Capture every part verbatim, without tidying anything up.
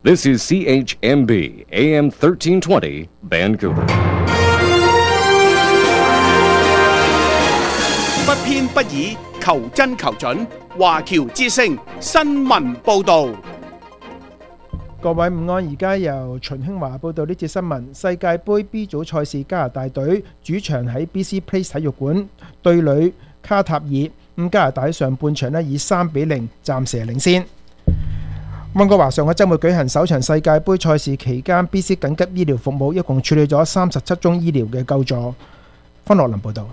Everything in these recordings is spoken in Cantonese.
This is C H M B A M thirteen twenty Vancouver。 不偏不倚，求真求準。華僑之聲新聞報導。 各位午安，而家由秦興華報道呢節新聞。世界盃 B 組賽事，加拿大隊主場喺 B C Place 體育館對壘卡塔爾，咁加拿大上半場咧以三比零暫時領先。溫哥華上個週末舉行首場世界盃賽事期間 ，B C 緊急醫療服務一共處理咗三十七宗醫療嘅救助。方樂林報導。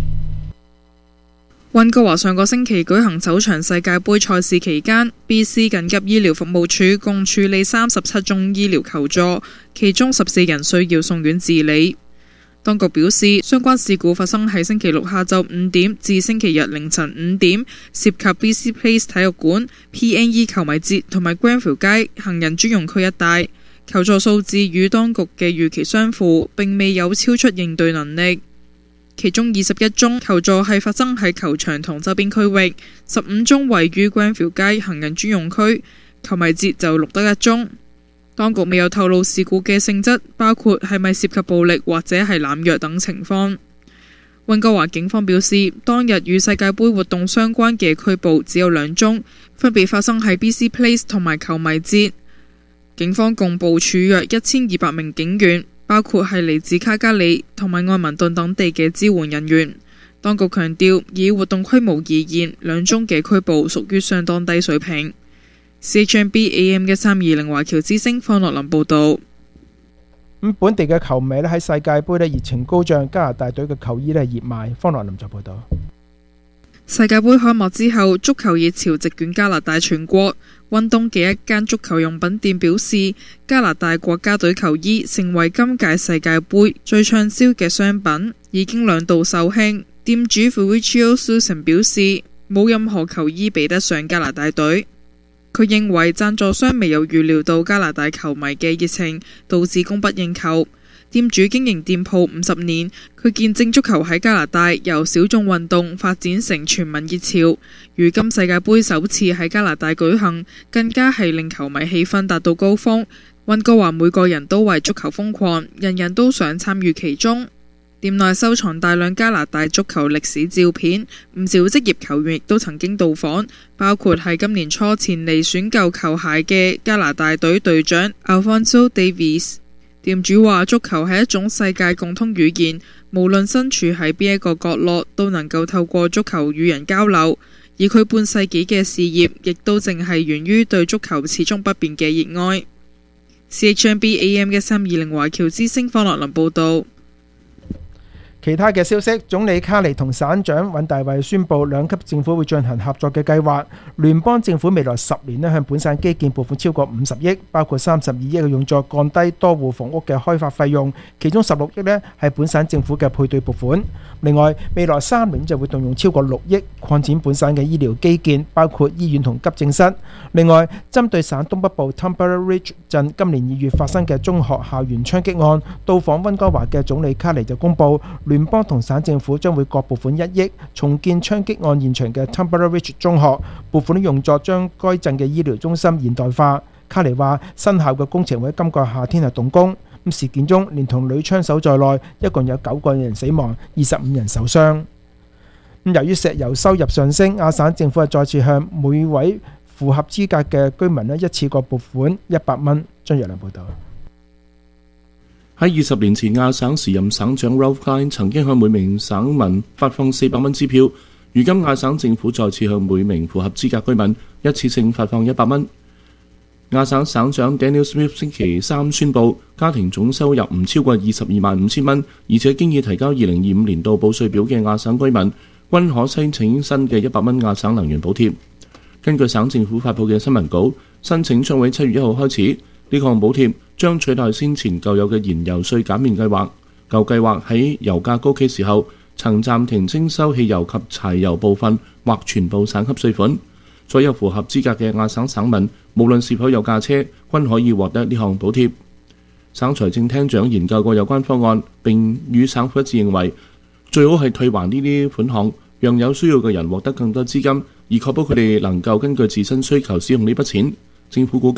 溫哥華上個星期舉行首場世界盃賽事期間 ，B C 緊急醫療服務處共處理三十七宗醫療求助，其中十四人需要送院治理。當局表示，相關事故發生喺星期六下晝五點至星期日凌晨五點，涉及 B C Place 體育館、P N E 球迷節同埋 Granville 街行人專用區一帶。求助數字與當局嘅預期相符，並未有超出應對能力。其中二十一宗求助係發生喺球場同周邊區域，十五宗位於 Granville 街行人專用區，球迷節就錄得一宗。當局未有透露事故嘅性質，包括係咪涉及暴力或者係濫藥等情況。溫哥華警方表示，當日與世界盃活動相關嘅拘捕只有兩宗，分別發生喺 B C Place 同埋球迷節。警方共部署約一千二百名警員，包括係嚟自卡加里同埋愛民頓等地嘅支援人員。當局強調，以活動規模而言，兩宗嘅拘捕屬於相當低水平。C H M B A M 一三二零華僑之聲方樂林報導。 咁本地嘅球迷咧喺世界盃咧熱情高漲，加拿大隊嘅球衣咧熱賣。方樂林就報導。 世界盃開幕之後，足球熱潮席捲加拿大全國。溫東嘅一間足球用品店表示，加拿大國家隊球衣成為今屆世界盃最暢銷嘅商品，已經兩度售罄。店主 Fabrizio Susan 表示，冇任何球衣比得上加拿大隊。佢認為贊助商未有預料到加拿大球迷嘅熱情，導致供不應求。店主經營店鋪五十年，佢見證足球喺加拿大由小眾運動發展成全民熱潮。如今世界盃首次喺加拿大舉行，更加係令球迷氣氛達到高峰。溫哥華每個人都為足球瘋狂，人人都想參與其中。店內收藏大量加拿大足球歷史照片，唔少職業球員亦都曾經到訪，包括係今年初前嚟選購球鞋嘅加拿大隊隊長 Alphonso Davies。店主話：足球係一種世界共通語言，無論身處喺邊一個角落，都能夠透過足球與人交流。而佢半世紀嘅事業，亦都淨係源於對足球始終不變嘅熱愛。C H M B A M 一三二零華僑之聲方樂林報導。 其他嘅消息，總理卡尼同省長尹大衛宣布兩級政府會進行合作嘅計劃。聯邦政府未來十年咧向本省基建撥款超過五十億，包括三十二億嘅用作降低多戶房屋嘅開發費用，其中十六億咧係本省政府嘅配對撥款。另外，未來三年就會動用超過六億擴展本省嘅醫療基建，包括醫院同急症室。另外，針對省東北部 Tumber Ridge 鎮今年二月發生嘅中學校園槍擊案，到訪溫哥華嘅總理卡尼就公布，聯邦同省政府將會各撥款一億重建槍擊案現場嘅 Tumber Ridge 中學，撥款用作將該鎮嘅醫療中心現代化。卡尼話，新校嘅工程會喺今個夏天係動工。咁事件中，連同女槍手在內，一共有九個人死亡，二十五人受傷。咁由於石油收入上升，亞省政府係再次向每位符合資格嘅居民咧一次過撥款一百蚊。張若良報導。 喺二十年前，亞省時任省長 Ralph Klein 曾經向每名省民發放四百蚊支票。如今亞省政府再次向每名符合資格居民一次性發放一百蚊。亞省省長 Daniel Smith 星期三宣布，家庭總收入唔超過二十二萬五千蚊，而且經已提交二零二五年度報稅表嘅亞省居民，均可申請新嘅一百蚊亞省能源補貼。根據省政府發布嘅新聞稿，申請將會七月一號開始。呢項補貼將取代先前舊有嘅燃油稅減免計劃。舊計劃喺油價高企時候，曾暫停徵收汽油及柴油部分或全部省級稅款。所有符合資格嘅亞省省民，無論是否有駕車，均可以獲得呢項補貼。省財政廳長研究過有關方案，並與省府一致認為，最好係退還呢啲款項，讓有需要嘅人獲得更多資金，以確保佢哋能夠根據自身需求使用呢筆錢。政府估計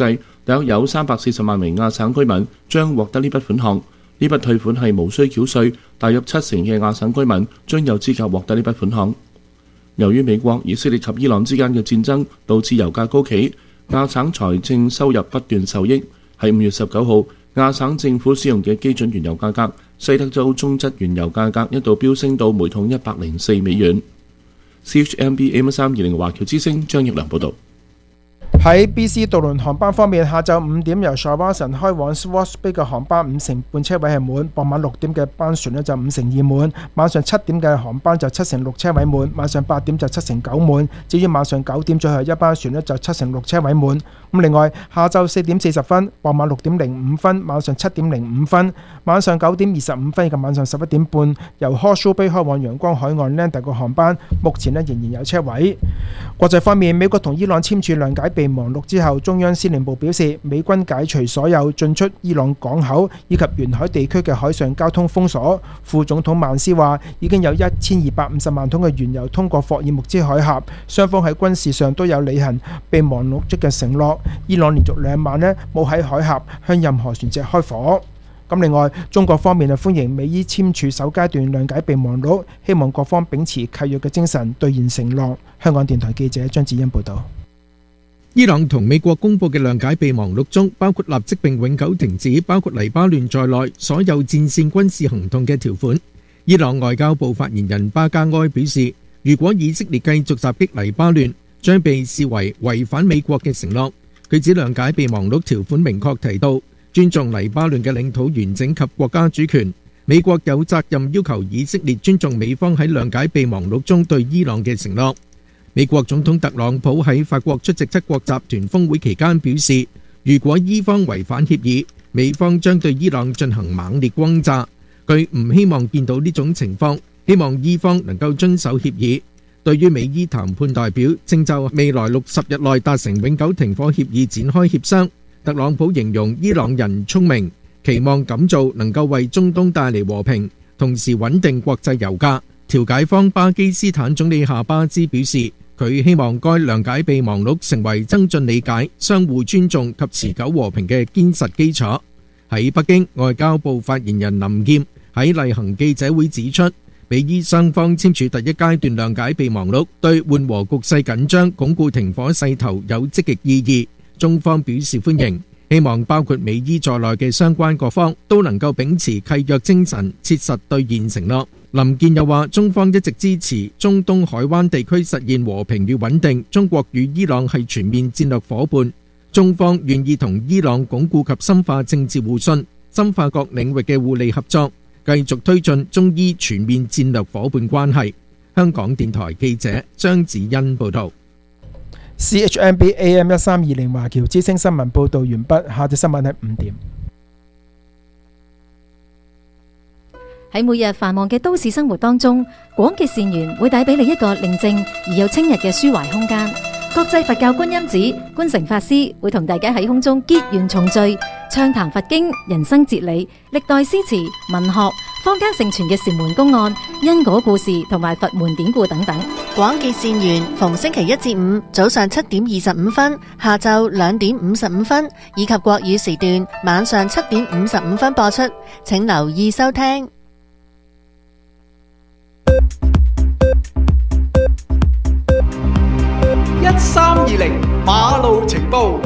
大約有三百四十萬名亞省居民將獲得呢筆款項。呢筆退款係無需繳稅，大約七成嘅亞省居民將有資格獲得呢筆款項。由於美國、以色列及伊朗之間嘅戰爭導致油價高企，亞省財政收入不斷受益。喺五月十九號，亞省政府使用嘅基準原油價格，西德州中質原油價格一度飆升到每桶一百零四美元。C H M B A M 三二零華僑之聲張益良報導。 喺 B C 渡輪航班方面，下晝五點由 Shawson 開往 Swartz Bay 嘅航班五成半車位係滿，傍晚六點嘅班船呢就五成二滿，晚上七點嘅航班就七成六車位滿，晚上八點就七成九滿，至於晚上九點最後一班船呢就七成六車位滿。咁另外，下晝四點四十分、傍晚六點零五分、晚上七點零五分、晚上九點二十五分以及晚上十一點半，由 Horseshoe Bay 開往陽光海岸 Lander 個航班，目前呢仍然有車位。國際方面，美國同伊朗簽署諒解備忘錄之後，中央司令部表示，美軍解除所有進出伊朗港口以及沿海地區嘅海上交通封鎖。副總統曼斯話，已經有一千二百五十萬桶嘅原油通過霍爾木茲海峽，雙方喺軍事上都有履行備忘錄中嘅承諾。伊朗連續兩晚呢冇喺海峽向任何船隻開火。咁另外，中國方面啊歡迎美伊簽署首階段諒解備忘錄，希望各方秉持契約嘅精神，兌現承諾。香港電台記者張子欣報導。 伊朗同美國公佈嘅諒解備忘錄中，包括立即並永久停止包括黎巴嫩在內所有戰線軍事行動嘅條款。伊朗外交部發言人巴加埃表示，如果以色列繼續襲擊黎巴嫩，將被視為違反美國嘅承諾。佢指諒解備忘錄條款明確提到，尊重黎巴嫩嘅領土完整及國家主權。美國有責任要求以色列尊重美方喺諒解備忘錄中對伊朗嘅承諾。美國總統特朗普喺法國出席七國集團峰會期間表示，如果伊方違反協議，美方將對伊朗進行猛烈轟炸。佢唔希望見到呢種情況，希望伊方能夠遵守協議。對於美伊談判代表正就未來六十日內達成永久停火協議展開協商，特朗普形容伊朗人聰明，期望咁做能夠為中東帶嚟和平，同時穩定國際油價。調解方巴基斯坦總理夏巴茲表示，佢希望該諒解備忘錄成為增進理解、相互尊重及持久和平嘅堅實基礎。喺北京，外交部發言人林劍喺例行記者會指出，美伊雙方簽署第一階段諒解備忘錄，對緩和局勢緊張、鞏固停火勢頭有積極意義。中方表示歡迎，希望包括美伊在內嘅相關各方都能夠秉持契約精神，切實兌現承諾。林健又話，中方一直支持中東海灣地區實現和平與穩定，中國與伊朗係全面戰略夥伴，中方願意同伊朗鞏固及深化政治互信，深化各領域嘅互利合作，繼續推進中伊全面戰略夥伴關係。香港電台記者張子欣報道。 C H M B A M 一三二零華僑之聲新聞報道完畢，下節新聞係五點。 喺每日繁忙嘅都市生活當中，廣結善緣會帶俾你一個寧靜而又清逸嘅抒懷空間。國際佛教觀音寺觀誠法師會同大家喺空中結緣重聚，暢談佛經、人生哲理、歷代詩詞、文學、坊間盛傳嘅禪門公案、因果故事同埋佛門典故等等。 廣結善緣逢星期一至五早上七點二十五分、下晝兩點五十五分以及國語時段晚上七點五十五分播出，請留意收聽。 一三二零馬路情報，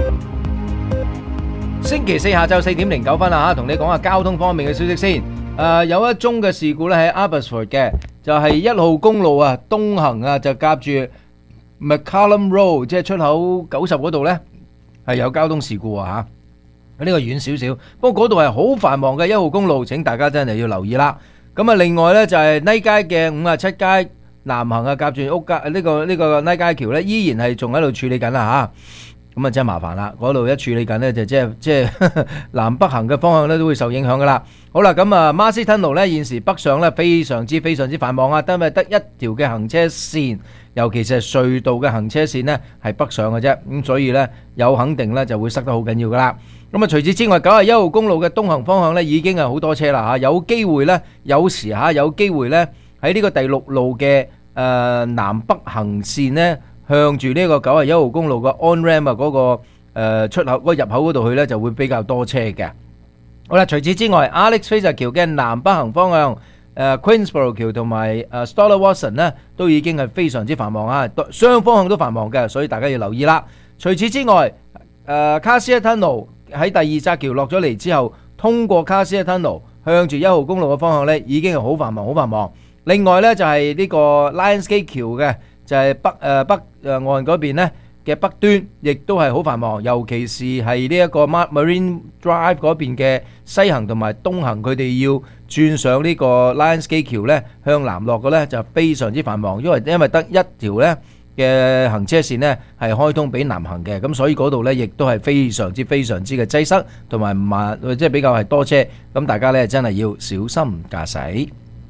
星期四下晝四點零九分啊，同你講下交通方面嘅消息先。誒、呃，有一宗嘅事故咧喺 Abbotsford 嘅，就係、是、一號公路啊東行啊，就夾住 McCallum Road， 即係出口九十嗰度呢，係有交通事故啊吓。呢、這個遠少少，不過嗰度係好繁忙嘅一號公路，請大家真係要留意啦。咁啊，另外呢，就係呢街嘅五十七街南行啊，夾住屋街呢個呢個呢街橋呢，依然係仲喺度處理緊啦吓。咁啊，真係麻煩啦！嗰度一處理緊呢，就即係即係南北行嘅方向呢都會受影響噶啦。好啦，咁啊，Marcy Tunnel呢現時北上呢非常之非常之繁忙啊，因為得一條嘅行車線，尤其是係隧道嘅行車線呢係北上嘅啫。咁所以呢，有肯定呢就會塞得好緊要噶啦。咁啊，除此之外，九十一號公路嘅東行方向呢已經係好多車啦嚇，有機會呢，有時嚇有機會呢喺呢個第六路嘅誒南北行線呢。向住呢個九十一號公路嘅 on ramp 啊嗰個誒出口嗰個入口嗰度去呢，就會比較多車嘅。好啦，除此之外 ，Alex Fraser 橋嘅南北行方向，誒 Queensborough 橋同埋誒 Stoller Watson 呢，都已經係非常之繁忙啊，雙方向都繁忙嘅，所以大家要留意啦。除此之外，誒 Cassia Tunnel 喺第二紮橋落咗嚟之後，通過 Cassia Tunnel 向住一號公路嘅方向呢，已經係好繁忙，好繁忙。另外呢，就係呢個 Lionsgate 橋嘅，就係北誒北誒岸嗰邊呢嘅北端，亦都係好繁忙，尤其是係呢一個 Marine Drive 嗰邊嘅西行同埋東行，佢哋要轉上呢個 Lionsgate 橋呢，向南落嘅呢就非常之繁忙，因為因為得一條呢嘅行車線呢係開通俾南行嘅，咁所以嗰度呢亦都係非常之非常之嘅擠塞，同埋慢即係比較係多車，咁大家呢真係要小心駕駛。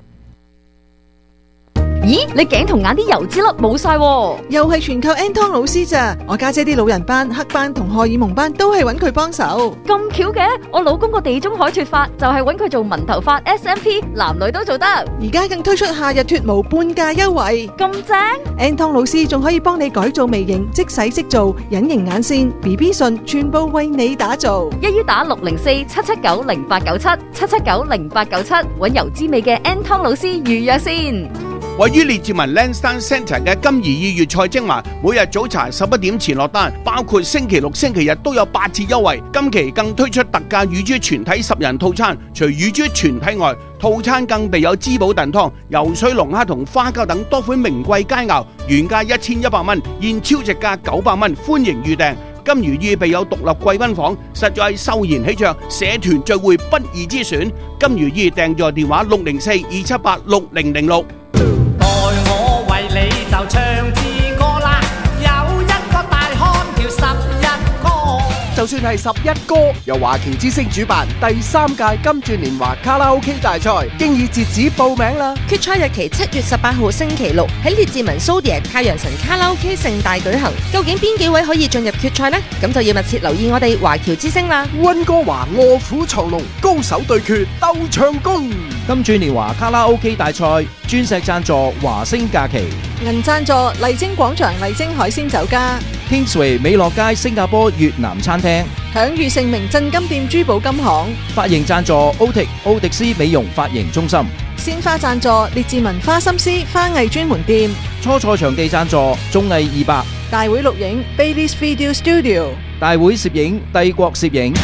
咦，你頸同眼啲油脂粒冇晒喎， 又係全靠 Anton 老師咋？我家姐啲老人斑、黑斑同荷爾蒙斑都係揾佢幫手。 咁巧嘅，我老公個地中海脫髮就係揾佢做紋頭髮 S M P， 男女都做得。 而家更推出夏日脫毛半價優惠， 咁正 ！Anton 老師仲可以幫你改造微型，即洗即做，隱形眼線、B B 唇，全部為你打造。 一於打六零四七七九零八九七七七九零八九七，揾油脂味嘅 Anton 老師預約先。 位於列治文 Lansdowne Centre 嘅金怡意粵菜精華，每日早茶十一點前落單，包括星期六、星期日都有八折優惠。今期更推出特價乳豬全體十人套餐，除乳豬全體外，套餐更備有滋補燉湯、游水龍蝦同花膠等多款名貴佳肴，原價一千一百蚊，現超值價九百蚊，歡迎預訂。金如意備有獨立貴賓房，實在係秀賢喜鵲，社團聚會不二之選。金如意訂座電話六零四二七八六零零六。 待我為你就唱支歌啦，有一個大漢叫十一哥。 就算係十一哥，由華僑之星主辦第三屆金鑽年華卡拉 OK 大賽，經已截止報名啦。 決賽日期七月十八號星期六喺列治文蘇迪太陽神卡拉 OK 盛大舉行。究竟邊幾位可以進入決賽呢？咁就要密切留意我哋華僑之星啦。 溫哥華臥虎藏龍，高手對決鬥唱功。 金鑽年華卡拉 OK 大賽鑽石贊助華星假期， 銀贊助麗晶廣場麗晶海鮮酒家， Kingsway 美樂街新加坡越南餐廳， 享譽盛名鎮金店珠寶金行， 髮型贊助奧迪奧迪斯美容髮型中心， 鮮花贊助列治文花心思花藝專門店， 初賽場地贊助綜藝二百， 大會錄影 Bailey's Video Studio， 大會攝影帝國攝影。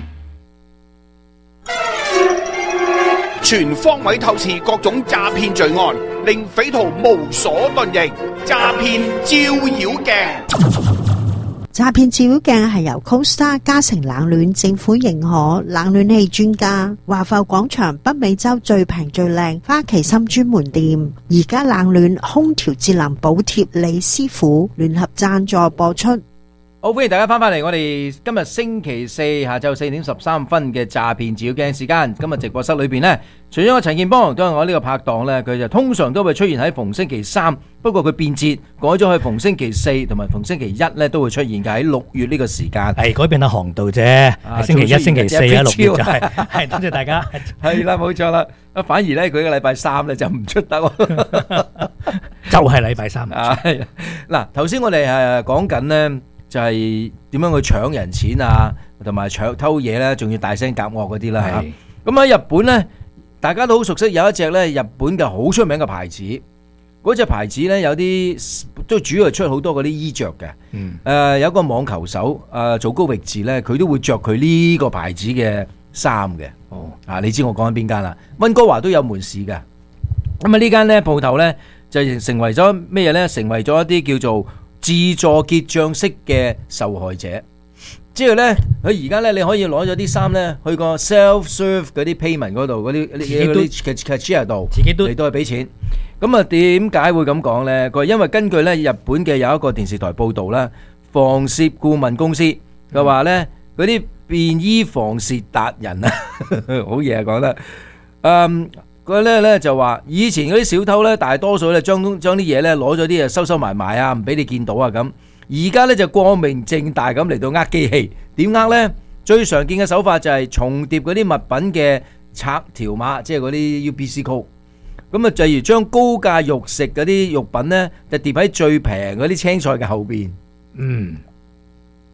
全方位透視各種詐騙罪案，令匪徒無所遁形。詐騙照妖鏡， 詐騙照妖鏡係由 Costa 嘉誠冷暖政府認可冷暖氣專家華埠廣場北美洲最平最靚花旗參專門店，而家冷暖空調節能補貼李師傅聯合贊助播出。 好，歡迎大家翻返嚟，我哋今日星期四下晝四點十三分嘅詐騙照妖鏡時間。今日直播室裏邊呢，除咗我陳建邦，都係我呢個拍檔呢，佢就通常都會出現喺逢星期三，不過佢變節改咗去逢星期四同埋逢星期一呢都會出現嘅，喺六月呢個時間。 係改變下航道啫，星期一、星期四啊，六月就係係多謝大家。 係啦，冇錯啦。啊，反而呢，佢個禮拜三呢就唔出得， 就係禮拜三。 嗱，頭先我哋誒講緊呢。就係點樣去搶人錢啊，同埋搶偷嘢咧，仲要大聲夾惡嗰啲啦嚇。咁喺日本咧，大家都好熟悉，有一隻咧日本嘅好出名嘅牌子。嗰隻牌子咧有啲都主要係出好多嗰啲衣着嘅。嗯。誒、呃、有個網球手誒早高域治咧，佢都會着佢呢個牌子嘅衫嘅。哦。啊，你知我講緊邊間啦？溫哥華都有門市嘅。咁啊呢間咧鋪頭咧就成為咗咩嘢咧？成為咗一啲叫做自助結帳式嘅受害者，即係咧，佢而家咧你可以攞咗啲衫咧去個 self-serve 嗰啲 payment 嗰度，嗰啲嗰啲 cashier 度，自己都嚟到去俾錢。咁啊點解會咁講咧？佢因為根據咧日本嘅有一個電視台報導啦，防竊顧問公司佢話咧嗰啲便衣防竊達人啊，好嘢啊講得，嗯。佢咧咧就話以前嗰啲小偷咧，大多數咧將將啲嘢咧攞咗啲嘢收收埋埋啊，唔俾你見到啊咁。而家咧就光明正大咁嚟到呃機器，點呃咧？最常見嘅手法就係重疊嗰啲物品嘅拆條碼，即係嗰啲 U B C code。咁啊，例如將高價肉食嗰啲肉品咧，就疊喺最平嗰啲青菜嘅後邊。嗯。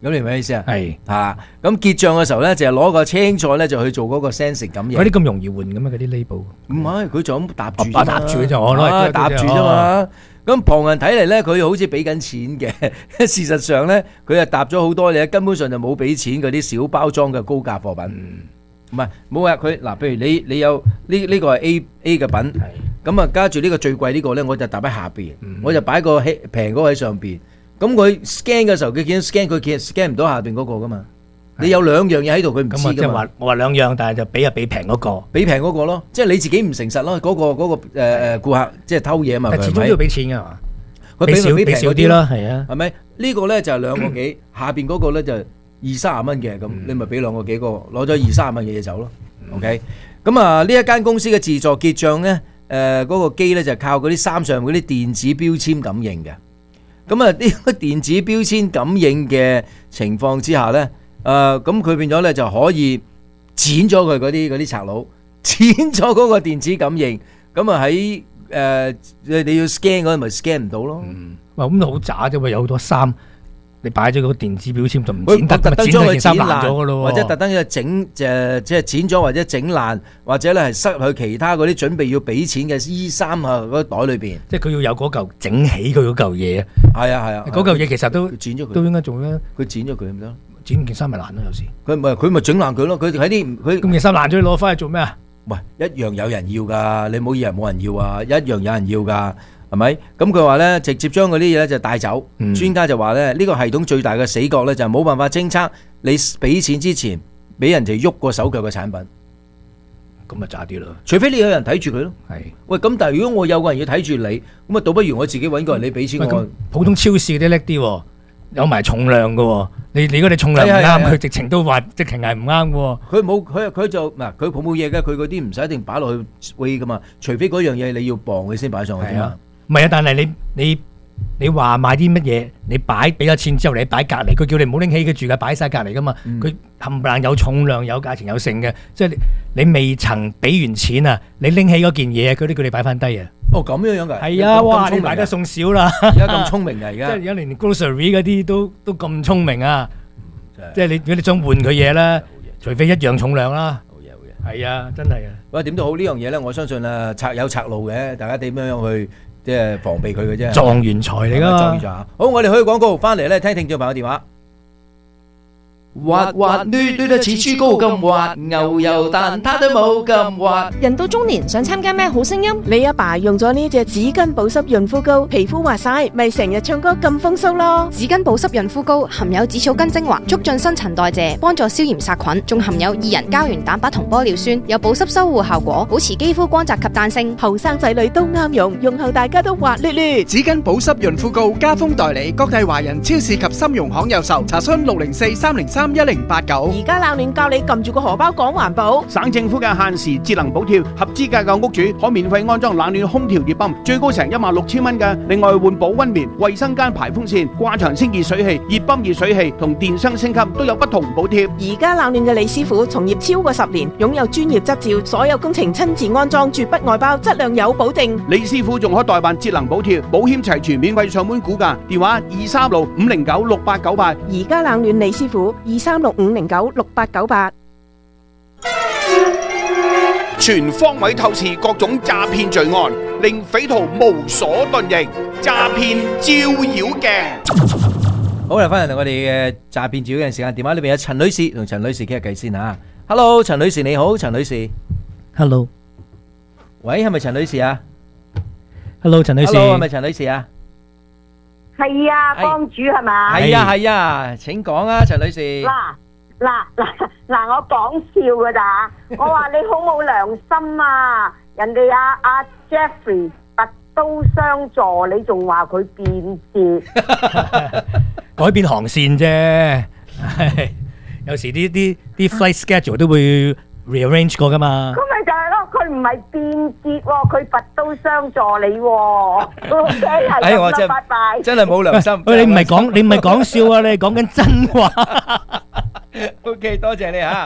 咁你明咩意思啊？ 係嚇，咁結帳嘅時候咧，就係攞個青菜咧，就去做嗰個 sensing 感應。 嗰啲咁容易換嘅咩？嗰啲 label 唔係，佢就咁搭住啫哦嘛， 搭住就我攞嚟啊搭住啫嘛。咁旁人睇嚟咧，佢好似俾緊錢嘅，事實上咧，佢係搭咗好多嘢，根本上就冇俾錢嗰啲小包裝嘅高價貨品。唔係冇話佢嗱，譬如你你有呢呢個係 A A 嘅品，咁啊加住呢個最貴呢個咧，我就搭喺下邊，我就擺個平嗰個喺上邊。咁佢 scan 嘅時候，佢見 scan 佢見 scan 唔到下邊嗰個噶嘛？你有兩樣嘢喺度，佢唔知噶嘛。 即係話我話兩樣，但係就俾啊俾平嗰個， 俾平嗰個咯，即係你自己唔誠實咯。嗰個嗰個誒誒顧客即係偷嘢嘛。 但始終都要俾錢㗎嘛。 佢俾少俾少啲啦，係啊。 係咪呢個咧就係兩個幾，下邊嗰個咧就二三十蚊嘅咁，你咪俾兩個幾個攞咗二三十蚊嘅嘢走咯。OK，咁啊呢一間公司嘅自助結帳咧，誒嗰個機咧就係靠嗰啲衫上嗰啲電子標籤感應嘅。咁啊呢個電子標籤感應嘅情況之下咧，誒咁佢變咗咧就可以剪咗佢嗰啲嗰啲賊佬，剪咗嗰個電子感應，咁啊喺誒你要 scan 嗰陣咪 scan 唔到咯。 哇咁好渣啫喎，有好多衫。你擺咗嗰個電子標籤就唔佢剪得， 特登將佢剪爛咗㗎咯， 或者特登嘅整誒即係剪咗或者整爛，或者咧係塞去其他嗰啲準備要俾錢嘅衣衫啊嗰袋裏邊。 即係佢要有嗰嚿整起佢嗰嚿嘢。 係啊係啊， 嗰嚿嘢其實都剪咗佢， 都應該做咧。 佢剪咗佢咁得， 剪件衫咪爛咯有時。 佢唔係佢咪整爛佢咯？佢喺啲佢咁件衫爛咗，你攞翻去做咩啊？ 喂，一樣有人要㗎，你唔好以為冇人要啊，一樣有人要㗎。係咪？咁佢話咧，直接將嗰啲嘢咧就帶走。 嗯、 專家就話咧，呢、呢個系統最大嘅死角咧就係冇辦法偵測你俾錢之前俾人哋喐過手腳嘅產品。 咁咪渣啲咯。 除非你有人睇住佢咯。 係。 喂，咁但係如果我有個人要睇住你，咁啊倒不如我自己揾個人你俾錢我。 普通超市嗰啲叻啲喎，有埋重量嘅喎。你你如果你重量唔啱，佢直情都話直情係唔啱嘅喎。 佢冇佢佢就嗱，佢冇嘢嘅，佢嗰啲唔使一定擺落去 weigh 噶嘛。除非嗰樣嘢你要磅佢先擺上去啫嘛。 唔係啊，但係你你你話買啲乜嘢，你擺俾咗錢之後，你擺隔離，佢叫你唔好拎起佢住嘅，擺晒隔離噶嘛。佢冚唪唥有重量、有價錢、有剩嘅，即係你你未曾俾完錢啊，你拎起嗰件嘢，佢都叫你擺翻低啊。 哦，咁樣樣㗎。 係啊，哇！你買得送少啦。 而家咁聰明㗎，而家。 即係而家連 grocery 嗰啲都都咁聰明啊！即係你如果你想換佢嘢啦，除非一樣重量啦。 好嘢，好嘢。 係啊，真係啊。 喂，點都好呢樣嘢咧，我相信啊，賊有賊路嘅，大家點樣樣去？即係防備佢嘅啫， 狀元才嚟㗎嘛。 狀元才。好，我哋去廣告，翻嚟咧聽聽眾朋友電話。 滑滑捋捋得似豬膏咁滑，牛油蛋撻都冇咁滑。 人到中年想參加咩好聲音？ 你阿爸用咗呢隻紙巾保濕潤膚膏，皮膚滑晒，咪成日唱歌咁風騷咯。 紙巾保濕潤膚膏含有紫草根精華，促進新陳代謝，幫助消炎殺菌，仲含有二人膠原蛋白同玻尿酸，有保濕修護效果，保持肌膚光澤及彈性。 後生仔女都啱用，用後大家都滑捋捋。 紙巾保濕潤膚膏加封代理，各大華人超市及深融行有售。查詢六零四三零三一零八九。 而家冷暖教你撳住個荷包講環保。 省政府嘅限時節能補貼，合資格嘅屋主可免費安裝冷暖空調熱泵，最高成一萬六千蚊嘅。另外換保溫棉、衛生間排風扇、掛牆清熱水器、熱泵熱水器同電箱升級都有不同補貼。 而家冷暖嘅李師傅從業超過十年，擁有專業執照，所有工程親自安裝，絕不外包，質量有保證。 李師傅仲可代辦節能補貼，保險齊全，免費上門估價，電話二三六五零九六八九八。 而家冷暖李師傅二三六五零九六八九八。 全方位透視各種詐騙罪案，令匪徒無所遁形。詐騙照妖鏡。 好啦，翻嚟我哋嘅詐騙照妖鏡時間，電話裏邊有陳女士，同陳女士傾下偈先吓。Hello， 陳女士你好，陳女士。 Hello。 喂，係咪陳女士啊 ？Hello， 陳女士。 Hello， 係咪陳女士啊？ 係啊，幫主係嘛？ 係啊係啊，請講啊，陳女士。 嗱嗱嗱嗱，我講笑噶咋？我話你好冇良心啊！人哋阿阿 Jeffrey 拔刀相助，你仲話佢變節？ 改變航線啫，有時啲啲啲 flight schedule 都會 rearrange 過噶嘛。 咁咪就係咯，佢唔係變節喎，佢拔刀相助你喎。O K，係咁啦，拜拜。 真係冇良心。 喂，你唔係講你唔係講笑啊，你係講緊真話。 O K， 多謝你吓。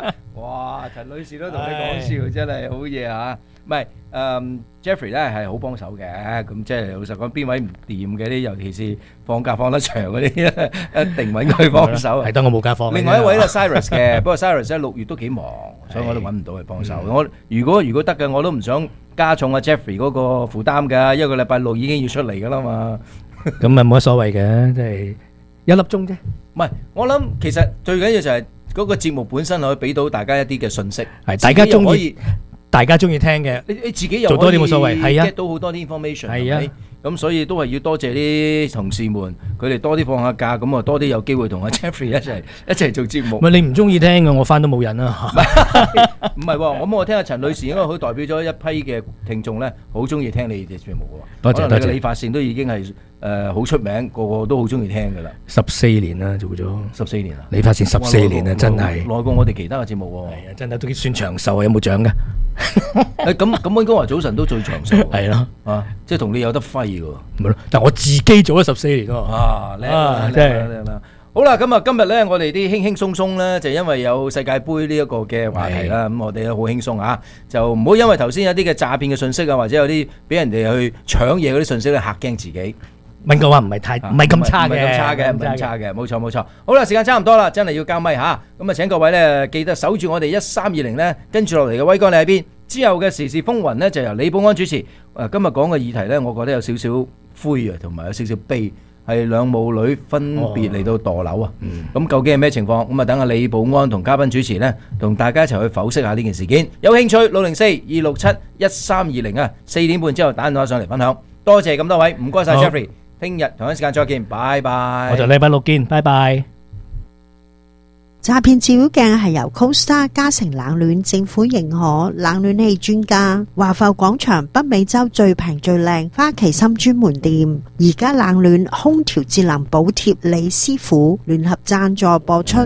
哇！陳女士都同你講笑，真係好嘢嚇。唔係誒 Jeffrey 咧係好幫手嘅，咁即係老實講，邊位唔掂嘅啲，尤其是放假放得長嗰啲咧，一定揾佢幫手。 係得我冇假放。 另外一位咧 Cyrus 嘅，不過 Cyrus 咧六月都幾忙，所以我都揾唔到佢幫手。我如果如果得嘅，我都唔想加重阿 Jeffrey 嗰個負擔㗎，一個禮拜六已經要出嚟㗎啦嘛。 咁啊冇乜所謂嘅，即係一粒鐘啫。 唔係，我諗其實最緊要就係嗰個節目本身可以俾到大家一啲嘅信息， 係大家中意。大家中意聽嘅， 你你自己又做多啲冇所謂，係啊 get 到好多啲 information， 係啊， 咁所以都係要多謝啲同事們，佢哋多啲放下假，咁啊多啲有機會同阿 Jeffrey 一齊一齊做節目。 唔係你唔中意聽嘅，我翻都冇癮啊！ 唔係喎，咁我聽阿陳女士應該佢代表咗一批嘅聽眾咧，好中意聽你哋節目嘅喎。 多謝多謝。 理髮線都已經係誒好出名，個個都好中意聽㗎啦。 十四年啦，做咗十四年啦。 理髮線十四年啊，真係耐過我哋其他嘅節目喎。 係啊，真係都算長壽啊！有冇獎㗎？ 誒咁咁，溫哥華早晨都最長壽。 係咯， 啊，即係同你有得揮㗎喎。 咪咯，但我自己做咗十四年喎。 啊，叻啦，叻啦，叻啦！好啦，咁啊，今日咧，我哋啲輕輕鬆鬆咧，就因為有世界盃呢一個嘅話題啦，咁我哋都好輕鬆啊，就唔好因為頭先有啲嘅詐騙嘅信息啊，或者有啲俾人哋去搶嘢嗰啲信息咧，嚇驚自己。 溫哥華唔係太唔係咁差嘅， 唔係咁差嘅，唔係咁差嘅，冇錯冇錯。好啦，時間差唔多啦，真係要交咪嚇，咁啊請各位咧記得守住我哋一三二零咧，跟住落嚟嘅威哥你喺邊？之後嘅時事風雲咧就由李寶安主持。誒，今日講嘅議題咧，我覺得有少少灰啊，同埋有少少悲。係兩母女分別嚟到墮樓啊！咁、哦、究竟係咩情況？咁啊，等阿李寶安同嘉賓主持呢，同大家一齊去剖析下呢件事件。有興趣六零四二六七一三二零啊，四點半之後打電話上嚟分享。多謝咁多位，唔該晒 Jeffrey。聽日同一時間再見，拜拜。 我就禮拜六見，拜拜。 詐騙照妖鏡係由 CoStar 嘉誠冷暖政府認可冷暖氣專家華埠廣場北美洲最平最靚花旗參專門店，而家冷暖空調節能補貼李師傅聯合贊助播出。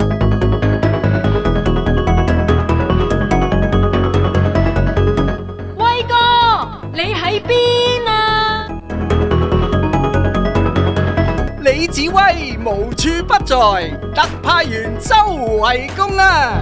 威哥，你喺邊啊？ 李子威無處不在，特派員周圍攻啊！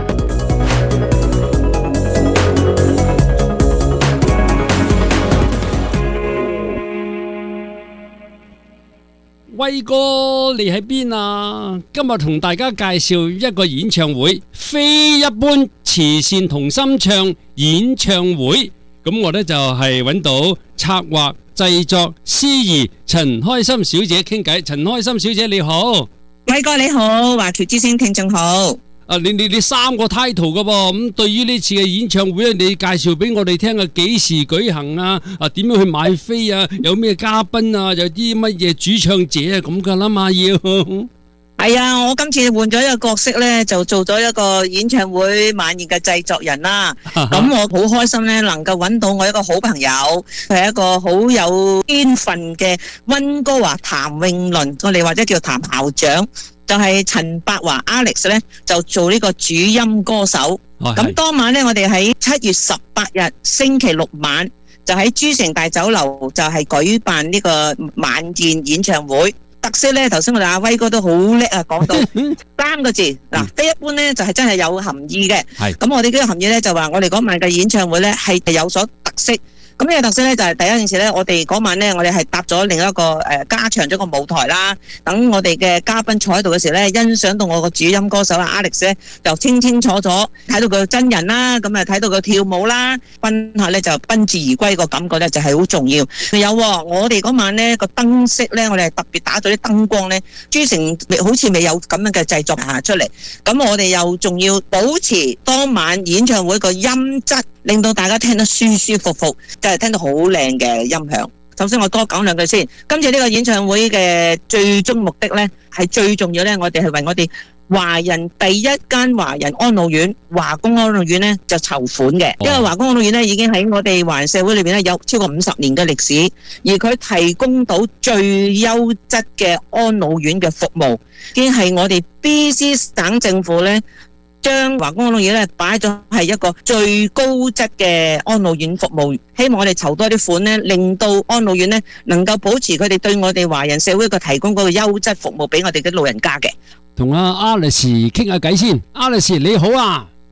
威哥，你喺邊啊？今日同大家介紹一個演唱會，非一般慈善同心唱演唱會。咁我呢就係揾到策劃製作司儀陳開心小姐傾偈。陳開心小姐你好。 威哥你好，華僑之聲聽眾好。 啊，你你你三個 title 噶噃，咁對於呢次嘅演唱會咧，你介紹俾我哋聽啊，幾時舉行啊？啊，點樣去買飛啊？有咩嘉賓啊？有啲乜嘢主唱者啊？咁噶啦嘛要。 係啊，我今次換咗一個角色咧，就做咗一個演唱會晚宴嘅製作人啦。咁我好開心咧，能夠揾到我一個好朋友，佢係一個好有天分嘅溫哥華譚詠麟，我哋或者叫譚校長。就係陳百華 Alex 咧，就做呢個主音歌手。咁當晚咧，我哋喺七月十八日星期六晚，就喺珠城大酒樓就係舉辦呢個晚宴演唱會。特色咧，頭先我哋阿威哥都好叻啊，講到三個字嗱，非一般咧就係真係有含義嘅。咁我哋呢個含義咧就話，我哋嗰晚嘅演唱會咧係有所特色。咁呢個特色咧就係第一件事咧，我哋嗰晚咧，我哋係搭咗另一個誒加長咗個舞台啦。等我哋嘅嘉賓坐喺度嘅時候咧，欣賞到我個主音歌手啊 Alex 咧，就清清楚楚睇到佢真人啦，咁啊睇到佢跳舞啦，賓客咧就賓至而歸個感覺咧就係好重要。有我哋嗰晚咧個燈飾咧，我哋係特別打咗啲燈光咧，珠城好似未有咁樣嘅製作下出嚟。咁我哋又仲要保持當晚演唱會個音質，令到大家聽得舒舒服服。就係聽到好靚嘅音響。首先我多講兩句先。今次呢個演唱會嘅最終目的呢，係最重要呢，我哋係為我哋華人第一間華人安老院華工安老院呢就籌款嘅。因為華工安老院呢已經喺我哋華人社會裏邊呢有超過五十年嘅歷史，而佢提供到最優質嘅安老院嘅服務，已經係我哋 B C 省政府呢將華工安老院咧擺咗係一個最高質嘅安老院服務，希望我哋籌多啲款咧，令到安老院咧能夠保持佢哋對我哋華人社會嘅提供嗰個優質服務俾我哋嘅老人家嘅。 同阿 Alice 傾下偈先 ，Alice 你好啊，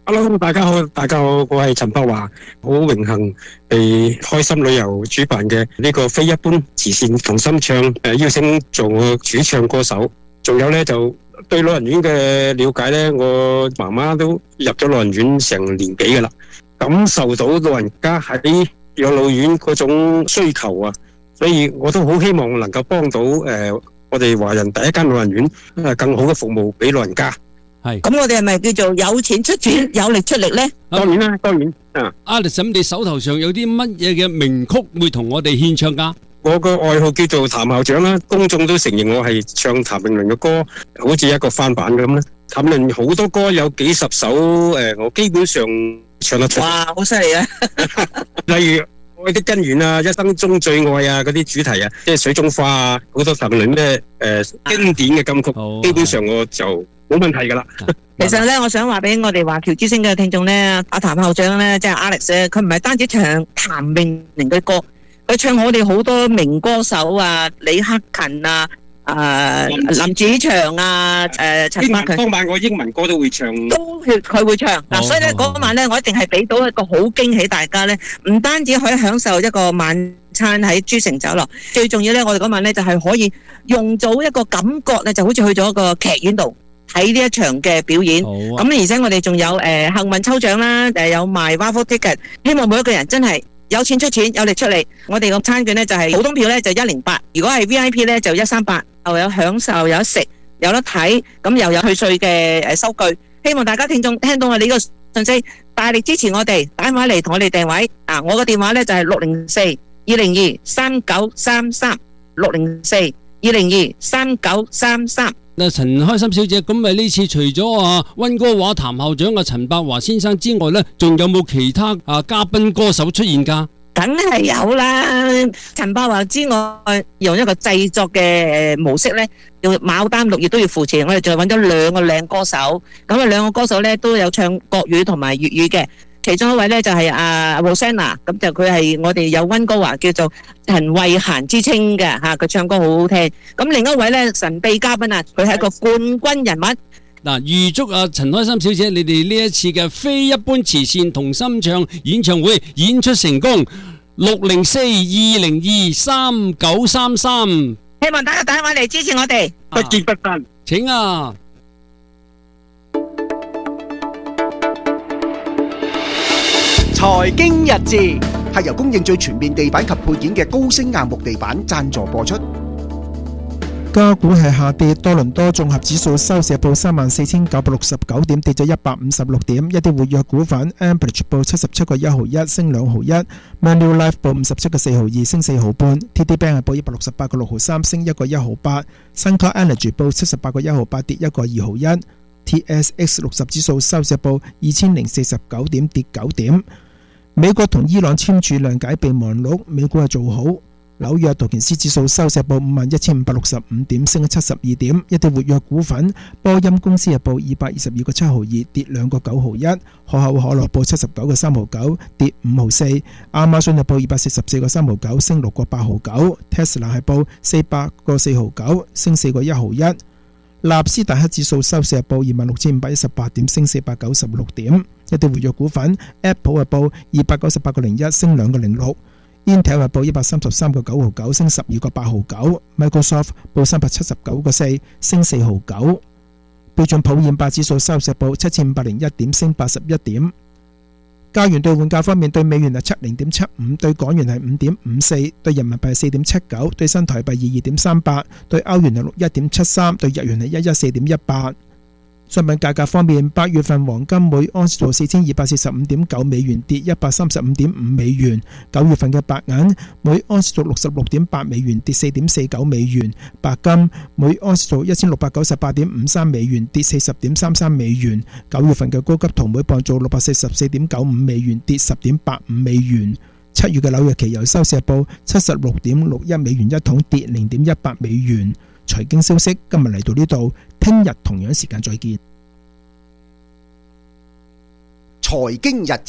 Hello， 大家好，大家好，我係陳柏華，好榮幸被開心旅遊主辦嘅呢個非一般慈善同心唱誒邀請做我主唱歌手，仲有呢，就對老人院嘅了解呢，我媽媽都入咗老人院成年幾噶啦，感受到老人家喺養老院嗰種需求啊，所以我都好希望能夠幫到誒、呃、我哋華人第一間老人院誒更好嘅服務俾老人家。 係咁我哋係咪叫做有錢出錢，有力出力呢？ 當然啦，當然啊。 Alex，咁你手頭上有啲乜嘢嘅名曲會同我哋獻唱㗎？ 我個愛好叫做譚校長啦，公眾都承認我係唱譚詠麟嘅歌，好似一個翻版咁啦。譚詠麟好多歌有幾十首，誒，我基本上唱得出。 哇，好犀利啊！ 例如愛的根源啊，一生中最愛啊，嗰啲主題啊，即係水中花啊，好多譚詠麟咩誒經典嘅金曲，基本上我就冇問題噶啦。 其實咧，我想話俾我哋華僑之聲嘅聽眾咧，阿譚校長咧，即係 Alex 咧，佢唔係單止唱譚詠麟嘅歌，佢唱我哋好多名歌手啊，李克勤啊，誒林子祥啊，誒陳百強。 當晚我英文歌都會唱， 都佢會唱嗱，所以咧嗰晚咧，我一定係俾到一個好驚喜大家咧，唔單止可以享受一個晚餐喺珠城酒樓，最重要咧，我哋嗰晚咧就係可以用到一個感覺咧，就好似去咗一個劇院度睇呢一場嘅表演。咁、啊、而且我哋仲有誒、呃、幸運抽獎啦，誒有賣 Raffle ticket， 希望每一個人真係有錢出錢，有力出力。我哋個餐券咧就係、是、普通票咧就一零八，如果係 V I P 咧就一三八，又有享受，有得食，有得睇，咁又有退稅嘅誒收據。希望大家聽眾聽到我哋呢個信息，大力支持我哋，打電話嚟同我哋訂位。啊，我嘅電話咧就係六零四二零二三九三三，六零四二零二三九三三。 嗱，陳開心小姐，咁咪呢次除咗啊溫哥華譚校長啊陳柏華先生之外咧，仲有冇其他啊嘉賓歌手出現㗎？ 梗係有啦，陳柏華之外，用一個製作嘅模式咧，用牡丹綠葉都要扶持，我哋仲揾咗兩個靚歌手，咁啊兩個歌手咧都有唱國語同埋粵語嘅。其中一位咧就係阿 Rosanna， 咁就佢係我哋有溫哥華叫做陳慧嫻之稱嘅嚇，佢唱歌好好聽。咁另一位咧神秘嘉賓啊，佢係一個冠軍人物。 嗱，預祝啊陳開心小姐，你哋呢一次嘅非一般慈善同心唱演唱會演出成功。六零四二零二三九三三， 希望大家打電話嚟支持我哋， 不見不散。 請啊！ 財經日誌係由供應最全面地板及配件嘅高升硬木地板贊助播出。 加股係下跌，多倫多綜合指數收市報三萬四千九百六十九點，跌咗一百五十六點。一啲活躍股份 Amberage 報七十七個一毫一，升兩毫一 ；Manulife 報五十七個四毫二，升四毫半 ；T D Bank 係報一百六十八個六毫三，升一個一毫八 ；Suncor Energy 報七十八個一毫八，跌一個二毫一 ；T S X 六十指數收市報二千零四十九點，跌九點。美國同伊朗簽署諒解備忘錄，美股係做好。紐約道瓊斯指數收市報五萬一千五百六十五點，升七十二點。一啲活躍股份，波音公司係報二百二十二個七毫二，跌兩個九毫一。可口可樂報七十九個三毫九，跌五毫四。亞馬遜係報二百四十四個三毫九，升六個八毫九。Tesla 係報四百個四毫九，升四個一毫一。納斯達克指數收市係報二萬六千五百一十八點，升四百九十六點。一啲活躍股份 ，Apple 係報二百九十八個零一，升兩個零六。Intel 係報一百三十三個九毫九，升十二個八毫九。Microsoft 報三百七十九個四，升四毫九。標準普爾百指數收市報七千五百零一點，升八十一點。加元兌換價方面，對美元係七零點七五，對港元係五點五四，對人民幣係四點七九，對新台幣二二點三八，對歐元係六一點七三，對日元係一一四點一八。商品價格方面，八月份黃金每盎司做四千二百四十五點九美元，跌一百三十五點五美元。九月份嘅白銀每盎司做六十六點八美元，跌四點四九美元。白金每盎司做一千六百九十八點五三美元，跌四十點三三美元。九月份嘅高級銅每磅做六百四十四點九五美元，跌十點八五美元。七月嘅紐約期油收市報七十六點六一美元一桶，跌零點一八美元。財經消息今日嚟到呢度，聽日同樣時間再見。 財經日誌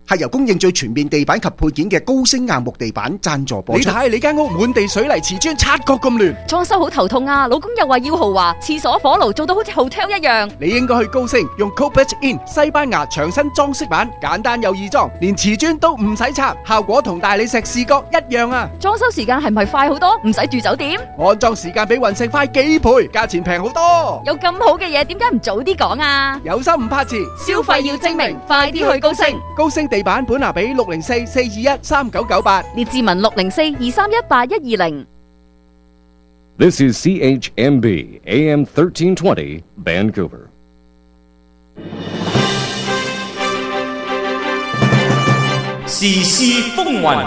係由供應最全面地板及配件嘅高升硬木地板贊助播出。你睇你間屋滿地水泥瓷磚，察覺咁亂， 裝修好頭痛啊！老公又話要豪華，廁所火爐做到好似 hotel 一樣。 你應該去高升用 Copech In 西班牙牆身裝飾板，簡單又易裝，連瓷磚都唔使拆，效果同大理石視覺一樣啊！ 裝修時間係咪快好多？唔使住酒店？ 安裝時間比雲石快幾倍，價錢平好多。 有咁好嘅嘢，點解唔早啲講啊？ 有心唔怕遲， 消費要精明，快啲去高升。 高升地板本拿比六零四四二一三九九八， 列志文六零四二三一八一二零。 This is C H M B A M thirteen twenty Vancouver。 時事風雲，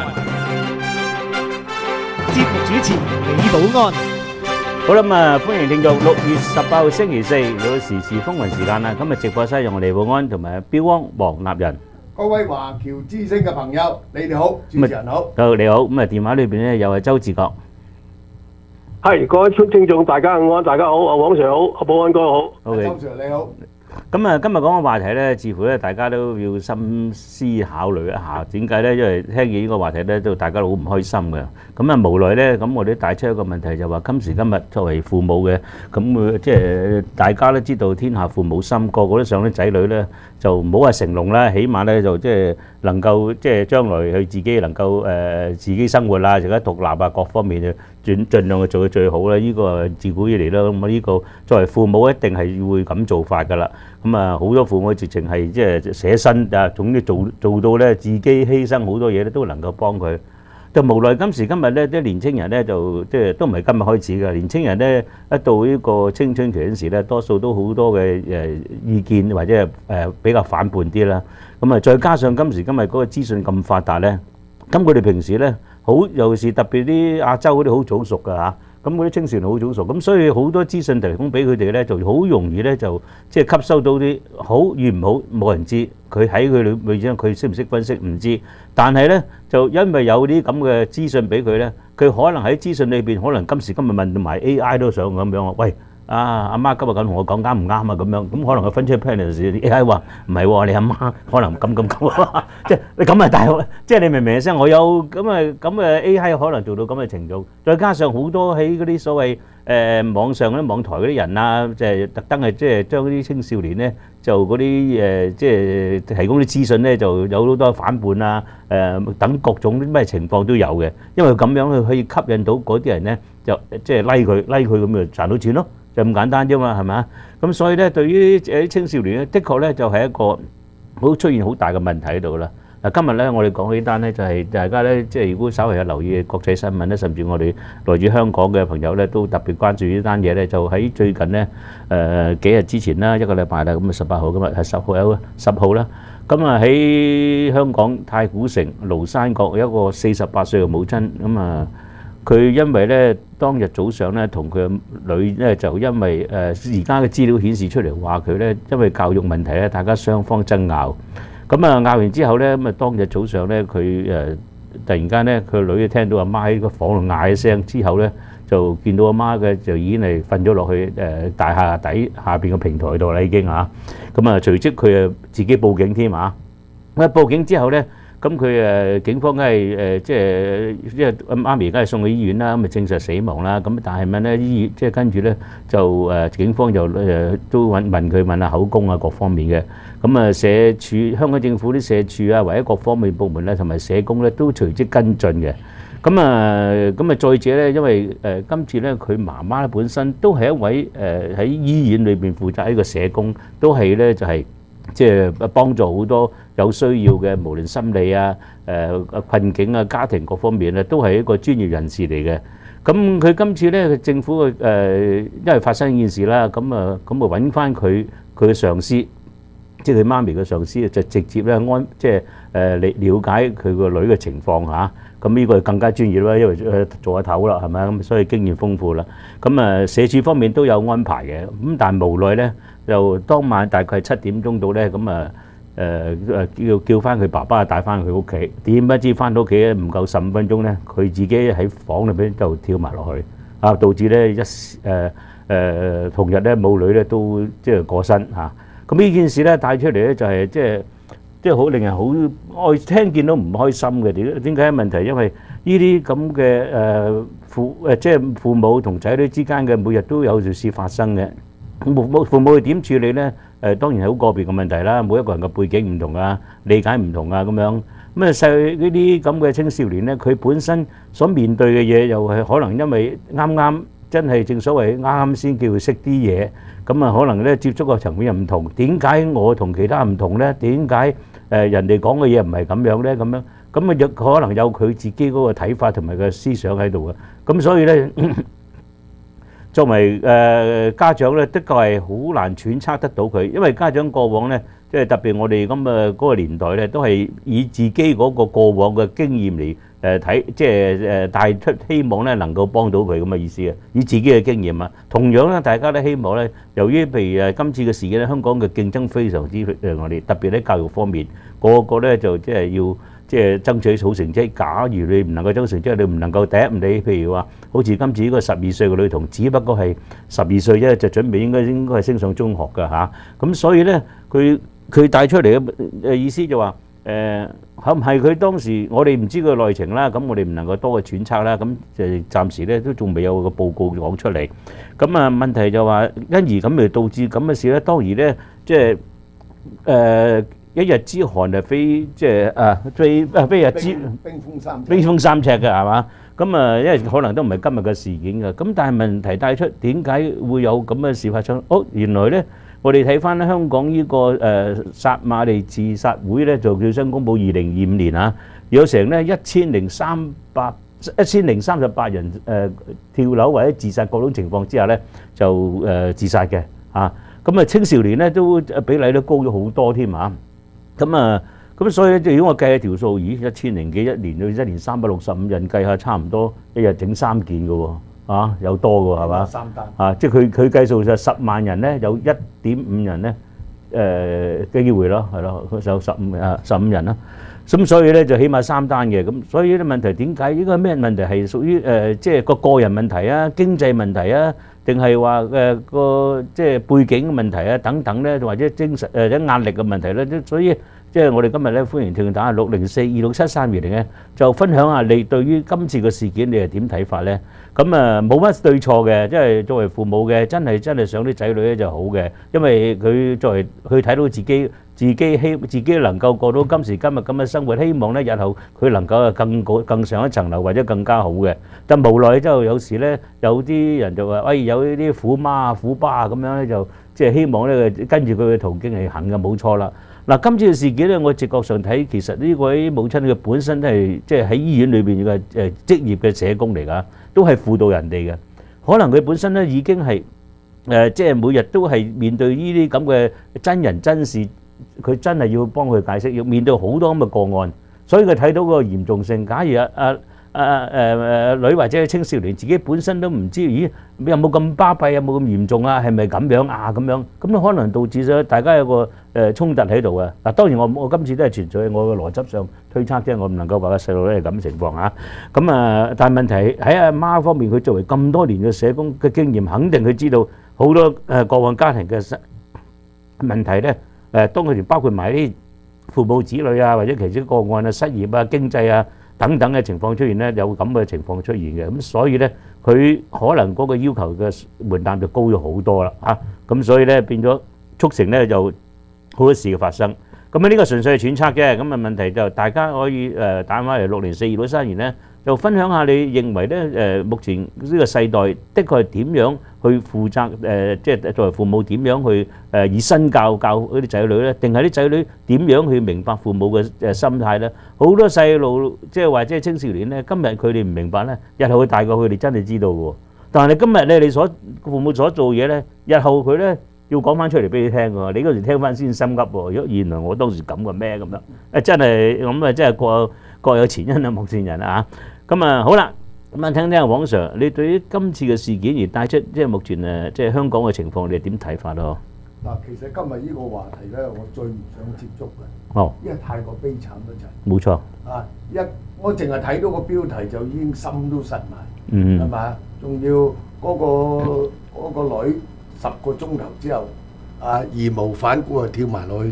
節目主持李保安。 好啦，咁啊，歡迎聽眾六月十八號星期四有時事風雲時間啦。今日直播室有我李保安同埋標汪黃立仁。 各位華僑之聲嘅朋友，你哋好，主持人好。 好，你好。咁啊，電話裏邊咧又係周志國。 係，各位聽眾大家安，大家好，阿黃 Sir 好，阿保安哥好。 周 Sir 你好。 咁啊，今日講嘅話題咧，似乎咧大家都要深思考慮一下，點解咧？因為聽見呢個話題咧，都大家都好唔開心嘅。咁啊，無奈咧，咁我哋帶出一個問題就話，今時今日作為父母嘅，咁即係大家都知道天下父母心，個個都想啲仔女咧就唔好話成龍啦，起碼咧就即係能夠即係將來佢自己能夠誒自己生活啦，而家獨立啊，各方面嘅盡盡量去做到最好啦。呢個自古以嚟啦，咁啊呢個作為父母一定係會咁做法㗎啦。咁啊，好多父母直情係即係捨身啊，總之做做到咧自己犧牲好多嘢咧，都能夠幫佢。就無奈今時今日咧，啲年青人咧就即係都唔係今日開始嘅。年青人咧一到呢個青春期嗰時咧，多數都好多嘅誒意見或者係誒比較反叛啲啦。咁啊，再加上今時今日嗰個資訊咁發達咧，咁佢哋平時咧好，尤其是特別啲亞洲嗰啲好早熟㗎嚇。咁嗰啲青少年好早熟，咁所以好多資訊提供俾佢哋咧，就好容易咧就即係吸收到啲好與唔好，冇人知。佢喺佢裏面，佢識唔識分析唔知。但係咧就因為有啲咁嘅資訊俾佢咧，佢可能喺資訊裏邊，可能今時今日問埋 A I 都想咁樣啊，喂啊阿媽今日咁同我講啱唔啱啊咁樣，咁可能佢分出 plan 時 A I 話唔係喎，你阿媽可能咁咁咁，即係你咁啊大學，即係你明唔明先？我有咁啊咁嘅 A I 可能做到咁嘅程度，再加上好多喺嗰啲所謂誒網上嗰啲網台嗰啲人啊，即係特登係即係將啲青少年咧就嗰啲誒即係提供啲資訊咧，就有好多反叛啊誒等各種啲咩情況都有嘅，因為咁樣佢可以吸引到嗰啲人咧，就即係 like 佢 like 佢咁就賺到錢咯。就咁簡單啫嘛，係咪啊？咁所以咧，對於誒青少年咧，的確咧就係一個好出現好大嘅問題喺度啦。嗱，今日咧我哋講呢單咧，就係大家咧即係如果稍微有留意國際新聞咧，甚至我哋來自香港嘅朋友咧，都特別關注呢單嘢咧。就喺最近咧誒幾日之前啦，一個禮拜啦，咁啊十八號，今日係十號有十號啦。咁啊喺香港太古城廬山角有一個四十八歲嘅母親，咁啊。佢因為咧當日早上咧同佢嘅女咧就因為誒而家嘅資料顯示出嚟話佢咧因為教育問題咧，大家雙方爭拗。咁啊拗完之後咧，咁啊當日早上咧佢誒突然間咧佢個女聽到阿媽喺個房度嗌一聲之後咧，就見到阿媽嘅就已經係瞓咗落去誒大廈底下邊嘅平台度啦已經嚇。咁啊隨即佢啊自己報警添啊！咁啊報警之後咧。咁佢誒警方梗係誒即係即係媽咪梗係送去醫院啦，咁咪證實死亡啦。咁但係問咧醫院即係跟住咧就誒警方就誒都問問佢問下口供啊各方面嘅。咁啊社署香港政府啲社署啊或者各方面部門咧同埋社工咧都隨即跟進嘅。咁啊咁啊再者咧，因為誒今次咧佢媽媽咧本身都係一位誒喺醫院裏邊負責呢個社工，都係咧就係。即係幫助好多有需要嘅，無論心理啊、誒困境啊、家庭各方面咧，都係一個專業人士嚟嘅。咁佢今次咧，政府嘅誒，因為發生呢件事啦，咁啊，咁啊揾翻佢佢嘅上司，即係佢媽咪嘅上司，就直接咧安，即係誒了了解佢個女嘅情況嚇。咁呢個更加專業啦，因為誒做下頭啦，係咪啊？咁所以經驗豐富啦。咁啊，社署方面都有安排嘅。咁但係無奈咧，就當晚大概七點鐘到咧，咁啊誒誒叫叫翻佢爸爸帶翻佢屋企。點不知翻到屋企咧，唔夠十五分鐘咧，佢自己喺房裏邊就跳埋落去，啊導致咧一誒誒同日咧母女咧都即係過身嚇。咁呢件事咧帶出嚟咧就係即係即係好令人好愛聽見到唔開心嘅。點點解問題？因為呢啲咁嘅誒父誒即係父母同仔女之間嘅每日都有條事發生嘅。父母父母點處理咧？誒當然係好個別嘅問題啦，每一個人嘅背景唔同啊，理解唔同啊咁樣。咁啊細呢啲咁嘅青少年咧，佢本身所面對嘅嘢又係可能因為啱啱真係正所謂啱啱先叫佢識啲嘢，咁啊可能咧接觸個層面又唔同。點解我同其他唔同咧？點解誒人哋講嘅嘢唔係咁樣咧？咁樣咁啊有可能有佢自己嗰個睇法同埋個思想喺度嘅。咁所以咧。作為誒家長咧，的確係好難揣測得到佢，因為家長過往咧，即係特別我哋咁嘅嗰個年代咧，都係以自己嗰個過往嘅經驗嚟誒睇，即係誒帶出希望咧能夠幫到佢咁嘅意思嘅，以自己嘅經驗啊。同樣咧，大家都希望咧，由於譬如誒今次嘅事件咧，香港嘅競爭非常之誒我哋，特別喺教育方面，個個咧就即係要。即係爭取好成績。假如你唔能夠爭成績，你唔能夠第一，你譬如話，好似今次呢個十二歲嘅女童，只不過係十二歲啫，就準備應該應該係升上中學㗎嚇。咁所以咧，佢佢帶出嚟嘅誒意思就話誒，係唔係佢當時我哋唔知佢內情啦，咁我哋唔能夠多嘅揣測啦。咁就暫時咧都仲未有個報告講出嚟。咁啊問題就話因而咁嚟導致咁嘅事咧，當然咧即係誒。一日之寒就非即係啊，非啊非日之冰封三尺， 冰封三尺嘅係嘛？咁啊，因為可能都唔係今日嘅事件嘅。咁但係問題帶出點解會有咁嘅事發生？哦，原來咧，我哋睇翻香港呢個誒撒瑪利自殺會咧，就叫新公佈二零二五年啊，有成咧一千零三百一千零三十八人誒跳樓或者自殺各種情況之下咧，就誒自殺嘅啊。咁啊，青少年咧都比例都高咗好多添啊！咁啊，咁所以咧，如果我計下條數，咦，一千零幾一年到一年三百六十五人計下，差唔多一日整三件嘅喎，啊，有多嘅喎，係嘛？三單啊，即係佢佢計數就十萬人咧，有一點五人咧，誒嘅機會咯，係咯，有十五啊十五人啦。咁所以咧就起碼三單嘅，咁所以啲問題點解？應該咩問題係屬於誒即係個個人問題啊、經濟問題啊，定係話誒個即係背景問題啊等等咧，或者精神誒啲壓力嘅問題咧？所以即係我哋今日咧歡迎聽眾打下六零四二六七三二零咧，就分享下你對於今次嘅事件你係點睇法咧？咁啊冇乜對錯嘅，即係作為父母嘅，真係真係想啲仔女咧就好嘅，因為佢作為佢睇到自己。自己希自己能夠過到今時今日咁嘅生活，希望咧日後佢能夠更高更上一層樓或者更加好嘅。但無奈之後有時咧，有啲人就話：喂，有呢啲虎媽啊、虎爸啊咁樣咧，就即係希望咧跟住佢嘅途徑嚟行嘅，冇錯啦。嗱，今次嘅事件咧，我直覺上睇，其實呢位母親佢本身都係即係喺醫院裏邊嘅誒職業嘅社工嚟㗎，都係輔導人哋嘅。可能佢本身咧已經係誒即係每日都係面對呢啲咁嘅真人真事。佢真係要幫佢解釋，要面對好多咁嘅個案，所以佢睇到個嚴重性。假如啊啊啊誒誒女或者青少年自己本身都唔知，咦有冇咁巴閉，有冇咁嚴重啊？係咪咁樣啊？咁樣咁都可能導致咗大家有個誒衝突喺度嘅。嗱，當然我我今次都係存在我嘅邏輯上推測啫，我唔能夠話個細路咧係咁情況啊。咁啊，但係問題喺阿媽方面，佢作為咁多年嘅社工嘅經驗，肯定佢知道好多誒過往家庭嘅問題咧。誒，當佢哋包括埋啲父母子女啊，或者其中個案啊、失業啊、經濟啊等等嘅情況出現咧，有咁嘅情況出現嘅，咁所以咧，佢可能嗰個要求嘅門檻就高咗好多啦嚇，咁所以咧變咗促成咧就好多事嘅發生。咁啊呢個純粹係揣測嘅，咁啊問題就大家可以誒打翻嚟六零四二六三二咧，就分享下你認為咧誒目前呢個世代的確係點樣去負責誒，即係作為父母點樣去誒以身教教嗰啲仔女咧？定係啲仔女點樣去明白父母嘅誒心態咧？好多細路即係或者係青少年咧，今日佢哋唔明白咧，日後佢大個佢哋真係知道嘅。但係你今日咧，你所父母所做嘢咧，日後佢咧要講翻出嚟俾你聽㗎。你嗰時聽翻先心急喎。如果原來我當時咁嘅咩咁樣？誒真係咁啊！真係各各有前因啊，莫善人啊嚇。咁啊好啦。咁啊，聽聽黃 Sir，你對於今次嘅事件而帶出即係目前誒即係香港嘅情況，你係點睇法咯？ 嗱，其實今日呢個話題咧，我最唔想接觸嘅， 哦， 因為太過悲慘得滯。 冇錯。 啊，一我淨係睇到個標題就已經心都實埋， 嗯， 係嘛？仲要嗰個嗰個女十個鐘頭之後啊，義無反顧啊跳埋落去添。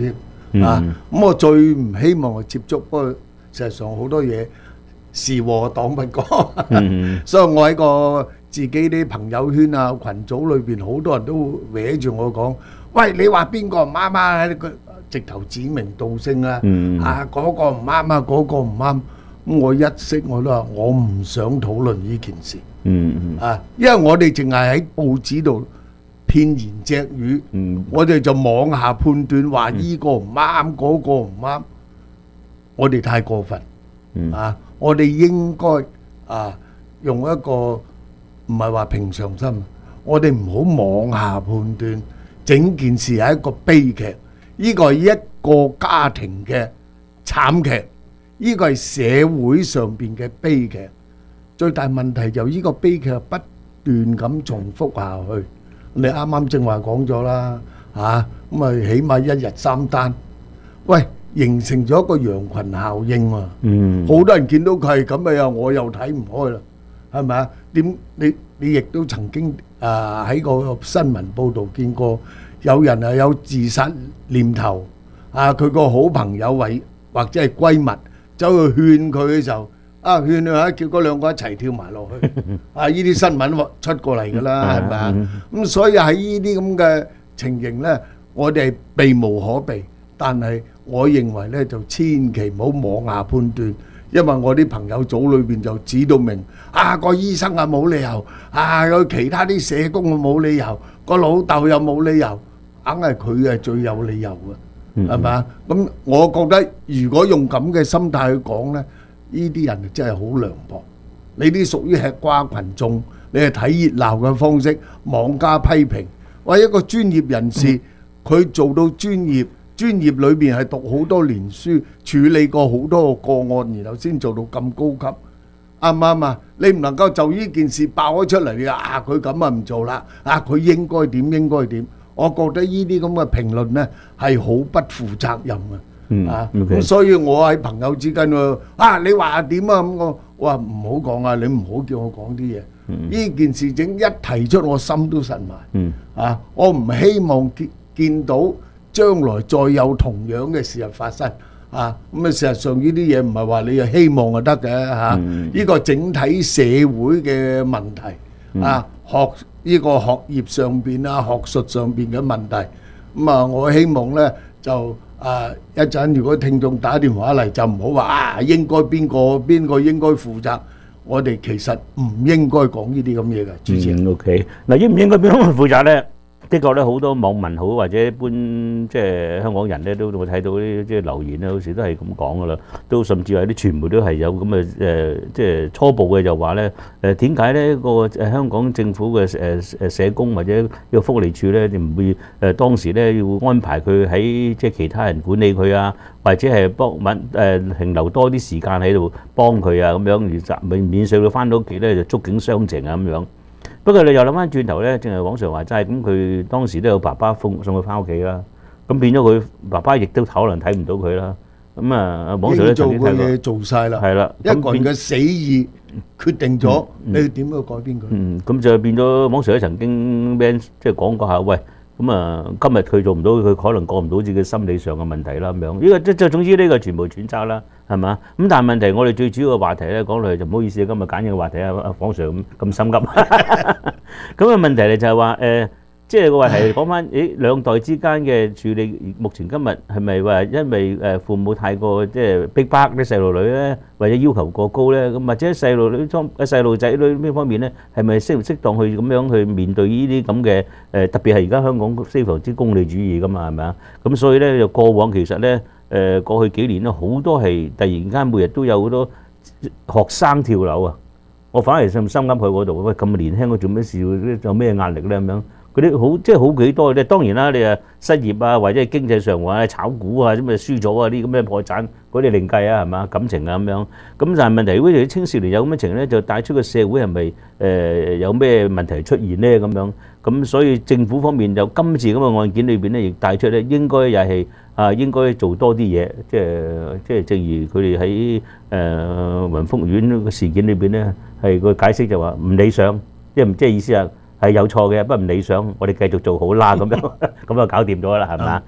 啊。咁我最唔希望係接觸，不過事實上好多嘢是禍擋不過，所以我喺個自己啲朋友圈啊群組裏邊，好多人都搲住我講：喂，你話邊個唔啱啊？佢直頭指名道姓啊！啊，嗰個唔啱啊，嗰個唔啱。咁我一息我都話我唔想討論呢件事。 嗯嗯啊，因為我哋淨係喺報紙度片言隻語， 嗯、 我哋就妄下判斷話呢個唔啱，嗰、個唔啱，我哋太過分。 嗯、 啊，我哋應該啊用一個唔係話平常心，我哋唔好妄下判斷，整件事係一個悲劇，呢個係一個家庭嘅慘劇，呢個係社會上邊嘅悲劇。最大問題就呢個悲劇不斷咁重複下去。你啱啱正話講咗啦，嚇咁啊，起碼一日三單，喂，形成咗一個羊羣效應喎。 嗯， 好多人見到佢係咁啊，又我又睇唔開啦，係咪啊？點你你亦都曾經啊喺個新聞報導見過有人係有自殺念頭啊，佢個好朋友為或者係閨蜜走去勸佢嘅時候。啊勸佢啊，叫嗰兩個一齊跳埋落去。啊！呢啲新聞出過嚟㗎啦，係咪啊？咁所以喺呢啲咁嘅情形咧，我哋避無可避。但係我認為咧，就千祈唔好妄下判斷，因為我啲朋友組裏邊就指到明，啊個醫生啊冇理由，啊有其他啲社工啊冇理由，個老豆又冇理由，硬係佢係最有理由嘅，係咪啊？咁我覺得如果用咁嘅心態去講咧。呢啲人真係好涼薄，你啲屬於吃瓜群眾，你係睇熱鬧嘅方式，妄加批評。或者一個專業人士，佢做到專業，專業裏邊係讀好多年書，處理過好多個個案，然後先做到咁高級，啱唔啱啊？你唔能夠就呢件事爆咗出嚟，你啊佢咁啊唔做啦，啊佢應該點應該點？我覺得呢啲咁嘅評論呢係好不負責任嘅。 嗯啊， okay. 咁所以我喺朋友之間喎，啊你話點啊咁我，我話唔好講啊，你唔好叫我講啲嘢。呢、嗯、件事整一提出，我心都神埋。 嗯、 啊，我唔希望見見到將來再有同樣嘅事發生。啊，咁啊事實上呢啲嘢唔係話你係希望就得嘅嚇。呢、嗯呢個整體社會嘅問題，嗯、啊學呢、呢個學業上邊啊學術上邊嘅問題。咁、嗯、啊，我希望呢就。啊！一陣如果聽眾打電話嚟，就唔好話啊，應該邊個邊個應該負責。我哋其實唔應該講呢啲咁嘢嘅，主持人。 嗯，OK。嗱，應唔應該邊個負責咧？的確咧，好多網民好或者一般即係香港人咧，都會睇到啲即係留言咧，有時都係咁講噶啦。都甚至係啲傳媒都係有咁嘅誒，即係初步嘅就話咧誒點解咧個誒香港政府嘅誒誒社工或者呢個福利處咧，就唔會誒當時咧要安排佢喺即係其他人管理佢啊，或者係幫揾誒停留多啲時間喺度幫佢啊咁樣，而免免使到翻到屋企咧就觸景傷情啊咁樣。不過你又諗翻轉頭咧，正係往常話齋，咁佢當時都有爸爸送送佢翻屋企啦，咁變咗佢爸爸亦都可能睇唔到佢啦。咁啊，往常咧曾經睇過。做嘅嘢做曬啦，係啦，一個人嘅死意決定咗，你點去改變佢？嗯，咁就變咗往常咧曾經咩即係講過下，喂，咁啊今日佢做唔到，佢可能過唔到自己心理上嘅問題啦咁樣。呢個即即總之呢個全部揣測啦。係嘛？咁但係問題，我哋最主要嘅話題咧講落去就唔好意思，今日揀嘅話題啊，阿黃 Sir 咁咁心急。咁嘅問題咧就係話誒，即係個話題講翻，誒兩代之間嘅處理，目前今日係咪話因為誒父母太過即係逼迫啲細路女咧，或者要求過高咧？咁或者細路女方細路仔女呢方面咧，係咪適唔適當去咁樣去面對呢啲咁嘅誒？特別係而家香港非常之功利主義噶嘛，係咪啊？咁所以咧就過往其實咧。誒過去幾年咧，好多係突然間每日都有好多學生跳樓啊！我反而心心諗佢嗰度，喂咁年輕，佢做咩事？有咩壓力咧？咁樣嗰啲好即係好幾多咧。當然啦，你啊失業啊，或者係經濟上話炒股啊，咁咪輸咗啊啲咁嘅破產嗰啲另計啊，係嘛？感情啊咁樣。咁但係問題，如果啲青少年有咁嘅情咧，就帶出個社會係咪誒有咩問題出現咧？咁樣咁所以政府方面就今次咁嘅案件裏邊咧，亦帶出咧應該又係。啊，應該做多啲嘢，即係即係，正如佢哋喺誒雲福苑個事件裏邊咧，係個解釋就話唔理想，即係唔即係意思係係有錯嘅，不過唔理想，我哋繼續做好啦咁樣，咁就搞掂咗啦，係嘛？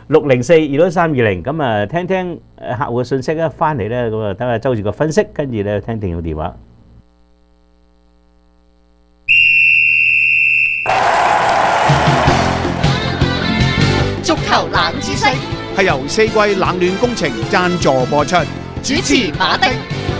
六零四二六三二零。咁啊，聽聽誒客戶嘅信息咧，翻嚟咧咁啊，等下周住個分析，跟住咧聽聽個電話。 足球冷知識係由四季冷暖工程贊助播出， 主持馬的。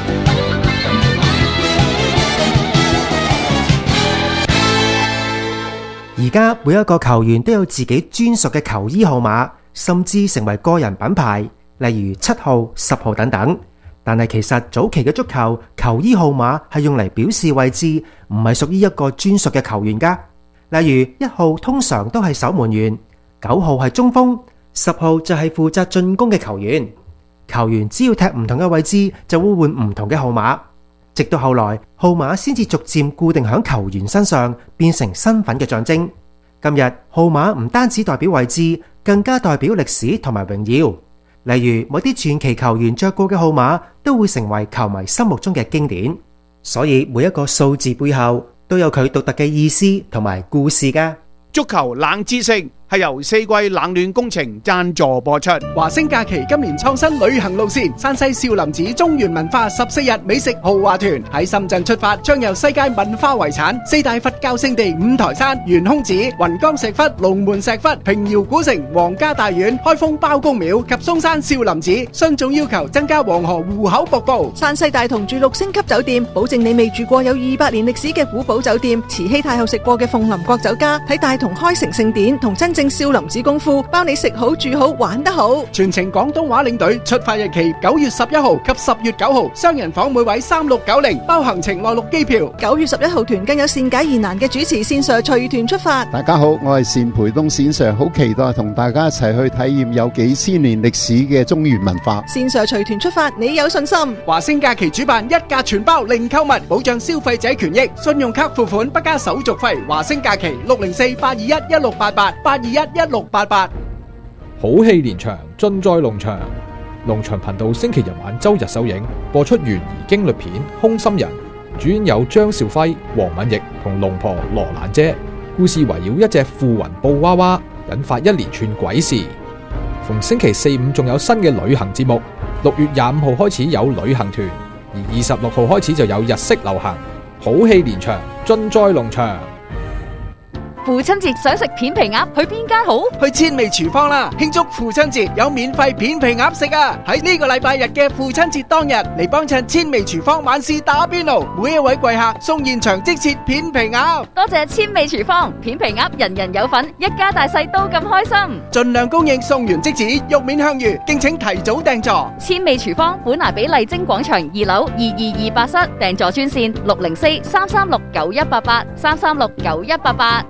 而家每一個球員都有自己專屬嘅球衣號碼，甚至成為個人品牌，例如七號、十號等等。但係其實早期嘅足球球衣號碼係用嚟表示位置，唔係屬於一個專屬嘅球員㗎。例如一號通常都係守門員，九號係中鋒，十號就係負責進攻嘅球員。球員只要踢唔同嘅位置，就會換唔同嘅號碼。直到後來，號碼先至逐漸固定喺球員身上，變成身份嘅象徵。今日號碼唔單止代表位置，更加代表歷史同埋榮耀。例如某啲傳奇球員着過嘅號碼，都會成為球迷心目中嘅經典。所以每一個數字背後都有佢獨特嘅意思同埋故事㗎。 足球冷知識係由四季冷暖工程贊助播出。 華星假期今年創新旅行路線，山西少林寺中原文化十四日美食豪華團喺深圳出發，將由世界文化遺產四大佛教聖地五台山、懸空寺、雲岡石窟、龍門石窟、平遙古城、皇家大院、開封包公廟及嵩山少林寺。信眾要求增加黃河湖口瀑布。 山西大同住六星級酒店，保證你未住過有二百年歷史嘅古堡酒店，慈禧太后食過嘅鳳林國酒家，睇大同開城聖典同真正少林寺功夫，包你食好住好玩得好。 全程廣東話領隊，出發日期九月十一號及十月九號，雙人房每位三六九零，包行程內陸機票。 九月十一號團更有善解疑難嘅主持線上隨團出發。 大家好，我係單培東線上，好期待同大家一齊去體驗有幾千年歷史嘅中原文化。 線上隨團出發，你有信心？ 華星假期主辦一價全包零購物，保障消費者權益，信用卡付款不加手續費。華星假期六零四八二一一六八八八二一一六八八。 好戲連場，盡在龍翔。龍翔頻道星期日晚周日首映，播出懸疑驚慄片《空心人》，主演有張兆輝、黃敏奕同龍婆羅蘭姐。故事圍繞一隻附雲布娃娃，引發一連串鬼事。逢星期四五仲有新嘅旅行節目，六月廿五號開始有旅行團，而二十六號開始就有日式流行。好戲連場，盡在龍翔。 父親節想食片皮鴨，去邊間好？ 去千味廚房啦！慶祝父親節有免費片皮鴨食啊！喺呢個禮拜日嘅父親節當日嚟幫襯千味廚房晚市打邊爐，每一位貴客送現場即切片皮鴨。 多謝千味廚房，片皮鴨人人有份，一家大細都咁開心。 盡量供應，送完即止，肉面香芋，敬請提早訂座。 千味廚房本來比麗晶廣場二樓二二二八室訂座專線六零四三三六九一八八三三六九一八八。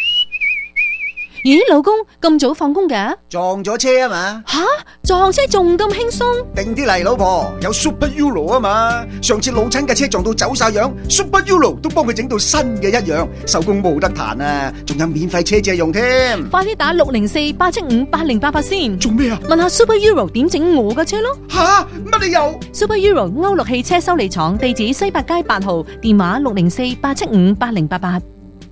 咦，老公咁早放工嘅？ 撞咗車啊嘛！ 吓，撞車仲咁輕鬆？ 定啲嚟，老婆，有 Super Euro 啊嘛！上次老親嘅車撞到走晒樣 ，Super Euro 都幫佢整到新嘅一樣，手工冇得彈啊！仲有免費車借用添。 快啲打六零四八七五八零八八先。 做咩啊？ 問下 Super Euro 點整我嘅車咯。 吓，乜你又 ？Super Euro 歐陸汽車修理廠，地址西八街八號，電話六零四八七五八零八八。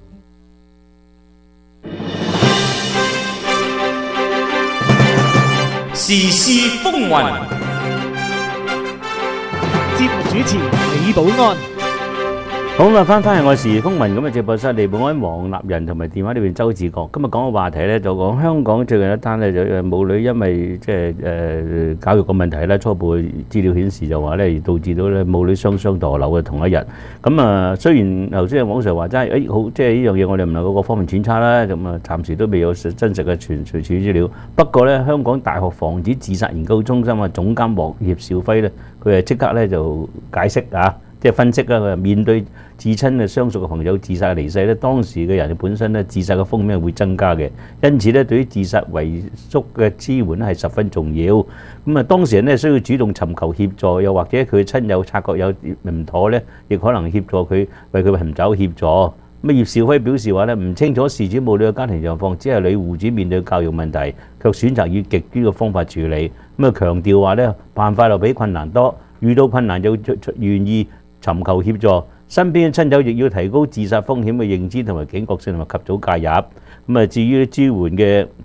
時事風雲， 節目主持李寶安。 好咁啊，翻翻係我時事風雲咁嘅直播室，李寶安、黃立仁同埋電話裏邊周志國。今日講嘅話題咧，就講香港最近一單咧，就誒母女因為即係誒教育嘅問題咧，初步資料顯示就話咧，導致到咧母女雙雙墮樓嘅同一日。咁啊，雖然頭先網上話真係誒好，即係呢樣嘢我哋唔能夠各方面揣測啦。咁啊，暫時都未有真實嘅傳傳資料。不過咧，香港大學防止自殺研究中心嘅總監黃葉兆輝咧，佢係即刻咧就解釋啊。即係分析啦，佢話面對至親嘅相熟嘅朋友自殺離世咧，當時嘅人本身咧自殺嘅風險係會增加嘅，因此咧對於自殺遺囑嘅支援咧係十分重要。咁啊，當事人咧需要主動尋求協助，又或者佢親友察覺有唔妥咧，亦可能協助佢為佢尋找協助。咁啊，葉兆輝表示話咧，唔清楚事主母女嘅家庭狀況，只係女戶主面對教育問題，卻選擇以極端嘅方法處理。咁啊，強調話咧，辦法就比困難多，遇到困難就願意尋求協助，身邊嘅親友亦要提高自殺風險嘅認知同埋警覺性，同埋及早介入。咁啊，至於支援嘅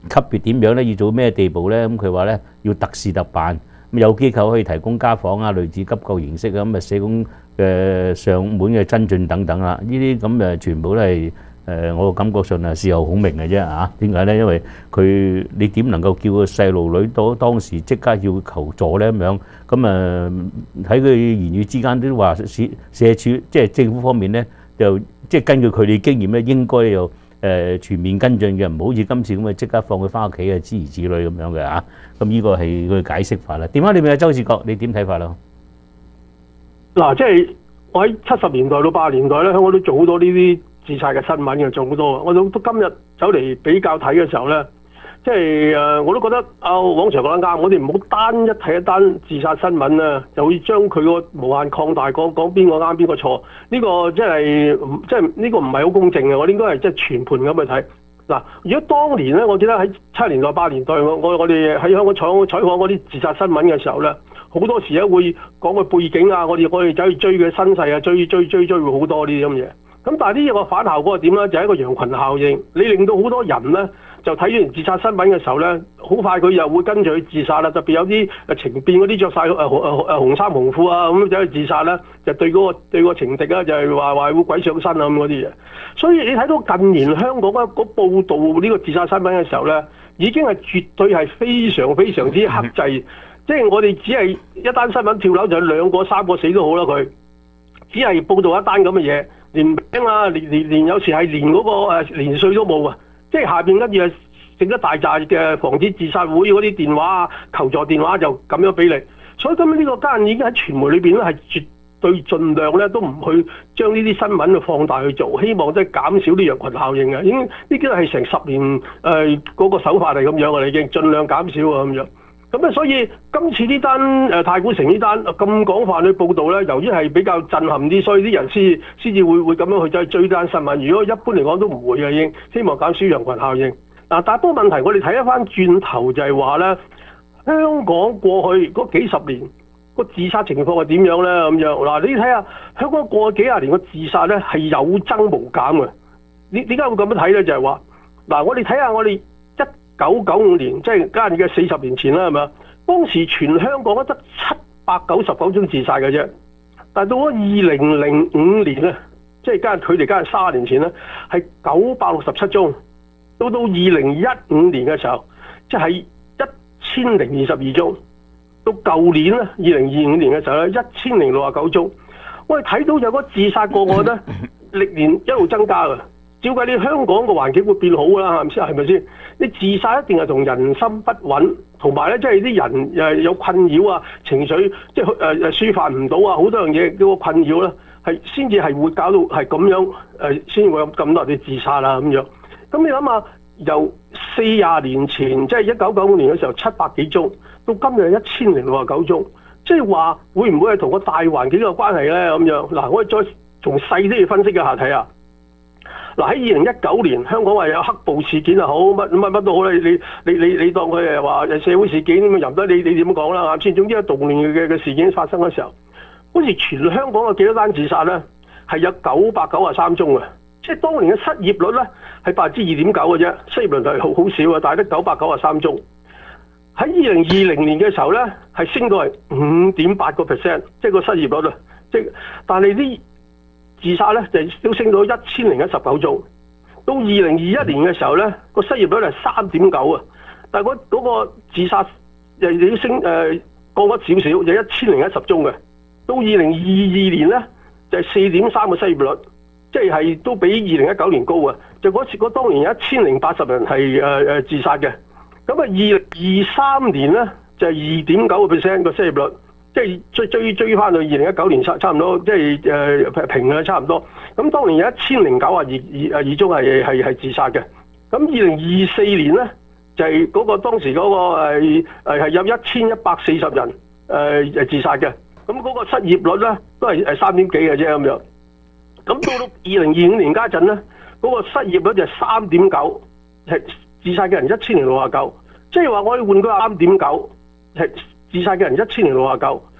級別點樣咧？要做咩地步咧？咁佢話咧要特事特辦，咁有機構可以提供家訪啊，類似急救形式啊，咁啊社工嘅上門嘅跟進等等啦。呢啲咁誒全部都係誒我感覺上啊事後孔明嘅啫嚇。點解咧？因為佢你點能夠叫個細路女當當時即刻要求助咧咁樣？咁誒喺佢言語之間都話社社署即係政府方面咧，就即係根據佢哋經驗咧，應該有誒全面跟進嘅，唔好似今次咁嘅即刻放佢翻屋企啊，諸如此類咁樣嘅嚇。咁呢個係佢解釋法啦。點解你咪周志國？你點睇法咯？ 嗱，即係我喺七十年代到八十年代咧，香港都做好多呢啲自殺嘅新聞嘅，做好多。我到今日走嚟比較睇嘅時候咧，即係誒，我都覺得阿黃 Sir 講得啱。我哋唔好單一睇一單自殺新聞啊，就會將佢個無限擴大，講講邊個啱邊個錯。呢個即係即係呢個唔係好公正嘅。我應該係即係全盤咁去睇。嗱，如果當年咧，我記得喺七年代八年代，我我我哋喺香港採採訪嗰啲自殺新聞嘅時候咧，好多時咧會講個背景啊，我哋我哋走去追佢身世啊，追追追追會好多呢啲咁嘢。咁但係呢個反效果係點咧？就係一個羊群效應，你令到好多人咧就睇完自殺新聞嘅時候咧，好快佢又會跟住去自殺啦。特別有啲誒情變嗰啲着晒誒誒誒紅衫紅褲啊，咁走去自殺啦，就對嗰個對個情敵啊，就係話話會鬼上身啊咁嗰啲嘢。所以你睇到近年香港嗰嗰報導呢個自殺新聞嘅時候咧，已經係絕對係非常非常之克制。即係我哋只係一單新聞跳樓就兩個三個死都好啦，佢只係報導一單咁嘅嘢。連名啊，連連連有時係連嗰個誒年歲都冇啊！即係下邊跟住係整一大紮嘅防止自殺會嗰啲電話啊、求助電話就咁樣俾你。所以今日呢個間已經喺傳媒裏邊咧係絕對盡量咧都唔去將呢啲新聞去放大去做，希望即係減少啲羊群效應嘅。已經呢啲係成十年誒嗰、呃那個手法係咁樣嘅，已經盡量減少啊咁樣。咁啊，所以今次呢單誒太古城呢單咁廣泛去報導咧，由於係比較震撼啲，所以啲人先先至會會咁樣去再追單新聞。如果一般嚟講都唔會嘅，已經希望減少羊群效應。嗱，但係不過問題，我哋睇一翻轉頭就係話咧，香港過去嗰幾十年個自殺情況係點樣咧？咁樣嗱，你睇下香港過去幾廿年個自殺咧係有增無減嘅。你點解會咁樣睇咧？就係話嗱，我哋睇下我哋九九五年，即係家人嘅四十年前啦，係咪啊？當時全香港都得七百九十九宗自殺嘅啫，但係到咗二零零五年咧，即係家人距離家人三十年前咧，係九百六十七宗。到到二零一五年嘅時候，即係一千零二十二宗。到舊年咧，二零二五年嘅時候咧，一千零六十九宗。我哋睇到有個自殺個案咧，歷年一路增加嘅。照計你香港個環境會變好啦，係咪先？係咪先？你自殺一定係同人心不穩，同埋咧即係啲人誒有困擾啊，情緒即係誒誒抒發唔到啊，好多樣嘢嗰個困擾咧，係先至係會搞到係咁樣誒，先會有咁多人哋自殺啊咁樣。咁你諗下，由四廿年前即係一九九五年嘅時候七百幾宗，到今日一千零六十九宗，即係話會唔會係同個大環境有關係咧？咁樣嗱，我哋再從細啲去分析一下睇下。嗱，喺二零一九年，香港話有黑暴事件又好，乜乜乜都好咧，你你你你當佢係話社會事件咁啊，入得你你點講啦？啱先，總之係動亂嘅嘅事件發生嘅時候，好似全香港有幾多單自殺咧？係有九百九十三宗嘅，即係當年嘅失業率咧係百分之二點九嘅啫，失業率係好好少啊，但係得九百九十三宗。喺二零二零年嘅時候咧，係升到係五點八個 percent，即係個失業率啊，即係但係啲自殺咧就都升到一千零一十九宗，到二零二一年嘅時候咧，個失業率係三點九啊，但係嗰嗰個自殺又已經升誒、呃、降咗少少，就一千零一十宗嘅。到二零二二年咧就係四點三個失業率，即係係都比二零一九年高啊。就嗰次嗰當年有一千零八十人係誒誒自殺嘅，咁啊二零二三年咧就係二點九個 percent 個失業率。即係追追追翻到二零一九年差差唔多，即係誒平啊差唔多。咁當年有一千零九啊二二啊二宗係係係自殺嘅。咁二零二四年咧就係、是、嗰個當時嗰個係係有一千一百四十人誒、呃、自殺嘅。咁嗰個失業率咧都係誒三點幾嘅啫咁樣。咁到到二零二五年家陣咧，嗰、那個失業率就係三點九，係自殺嘅人一千零六十九。即係話我哋換個三點九係。自殺嘅人一千零六十九，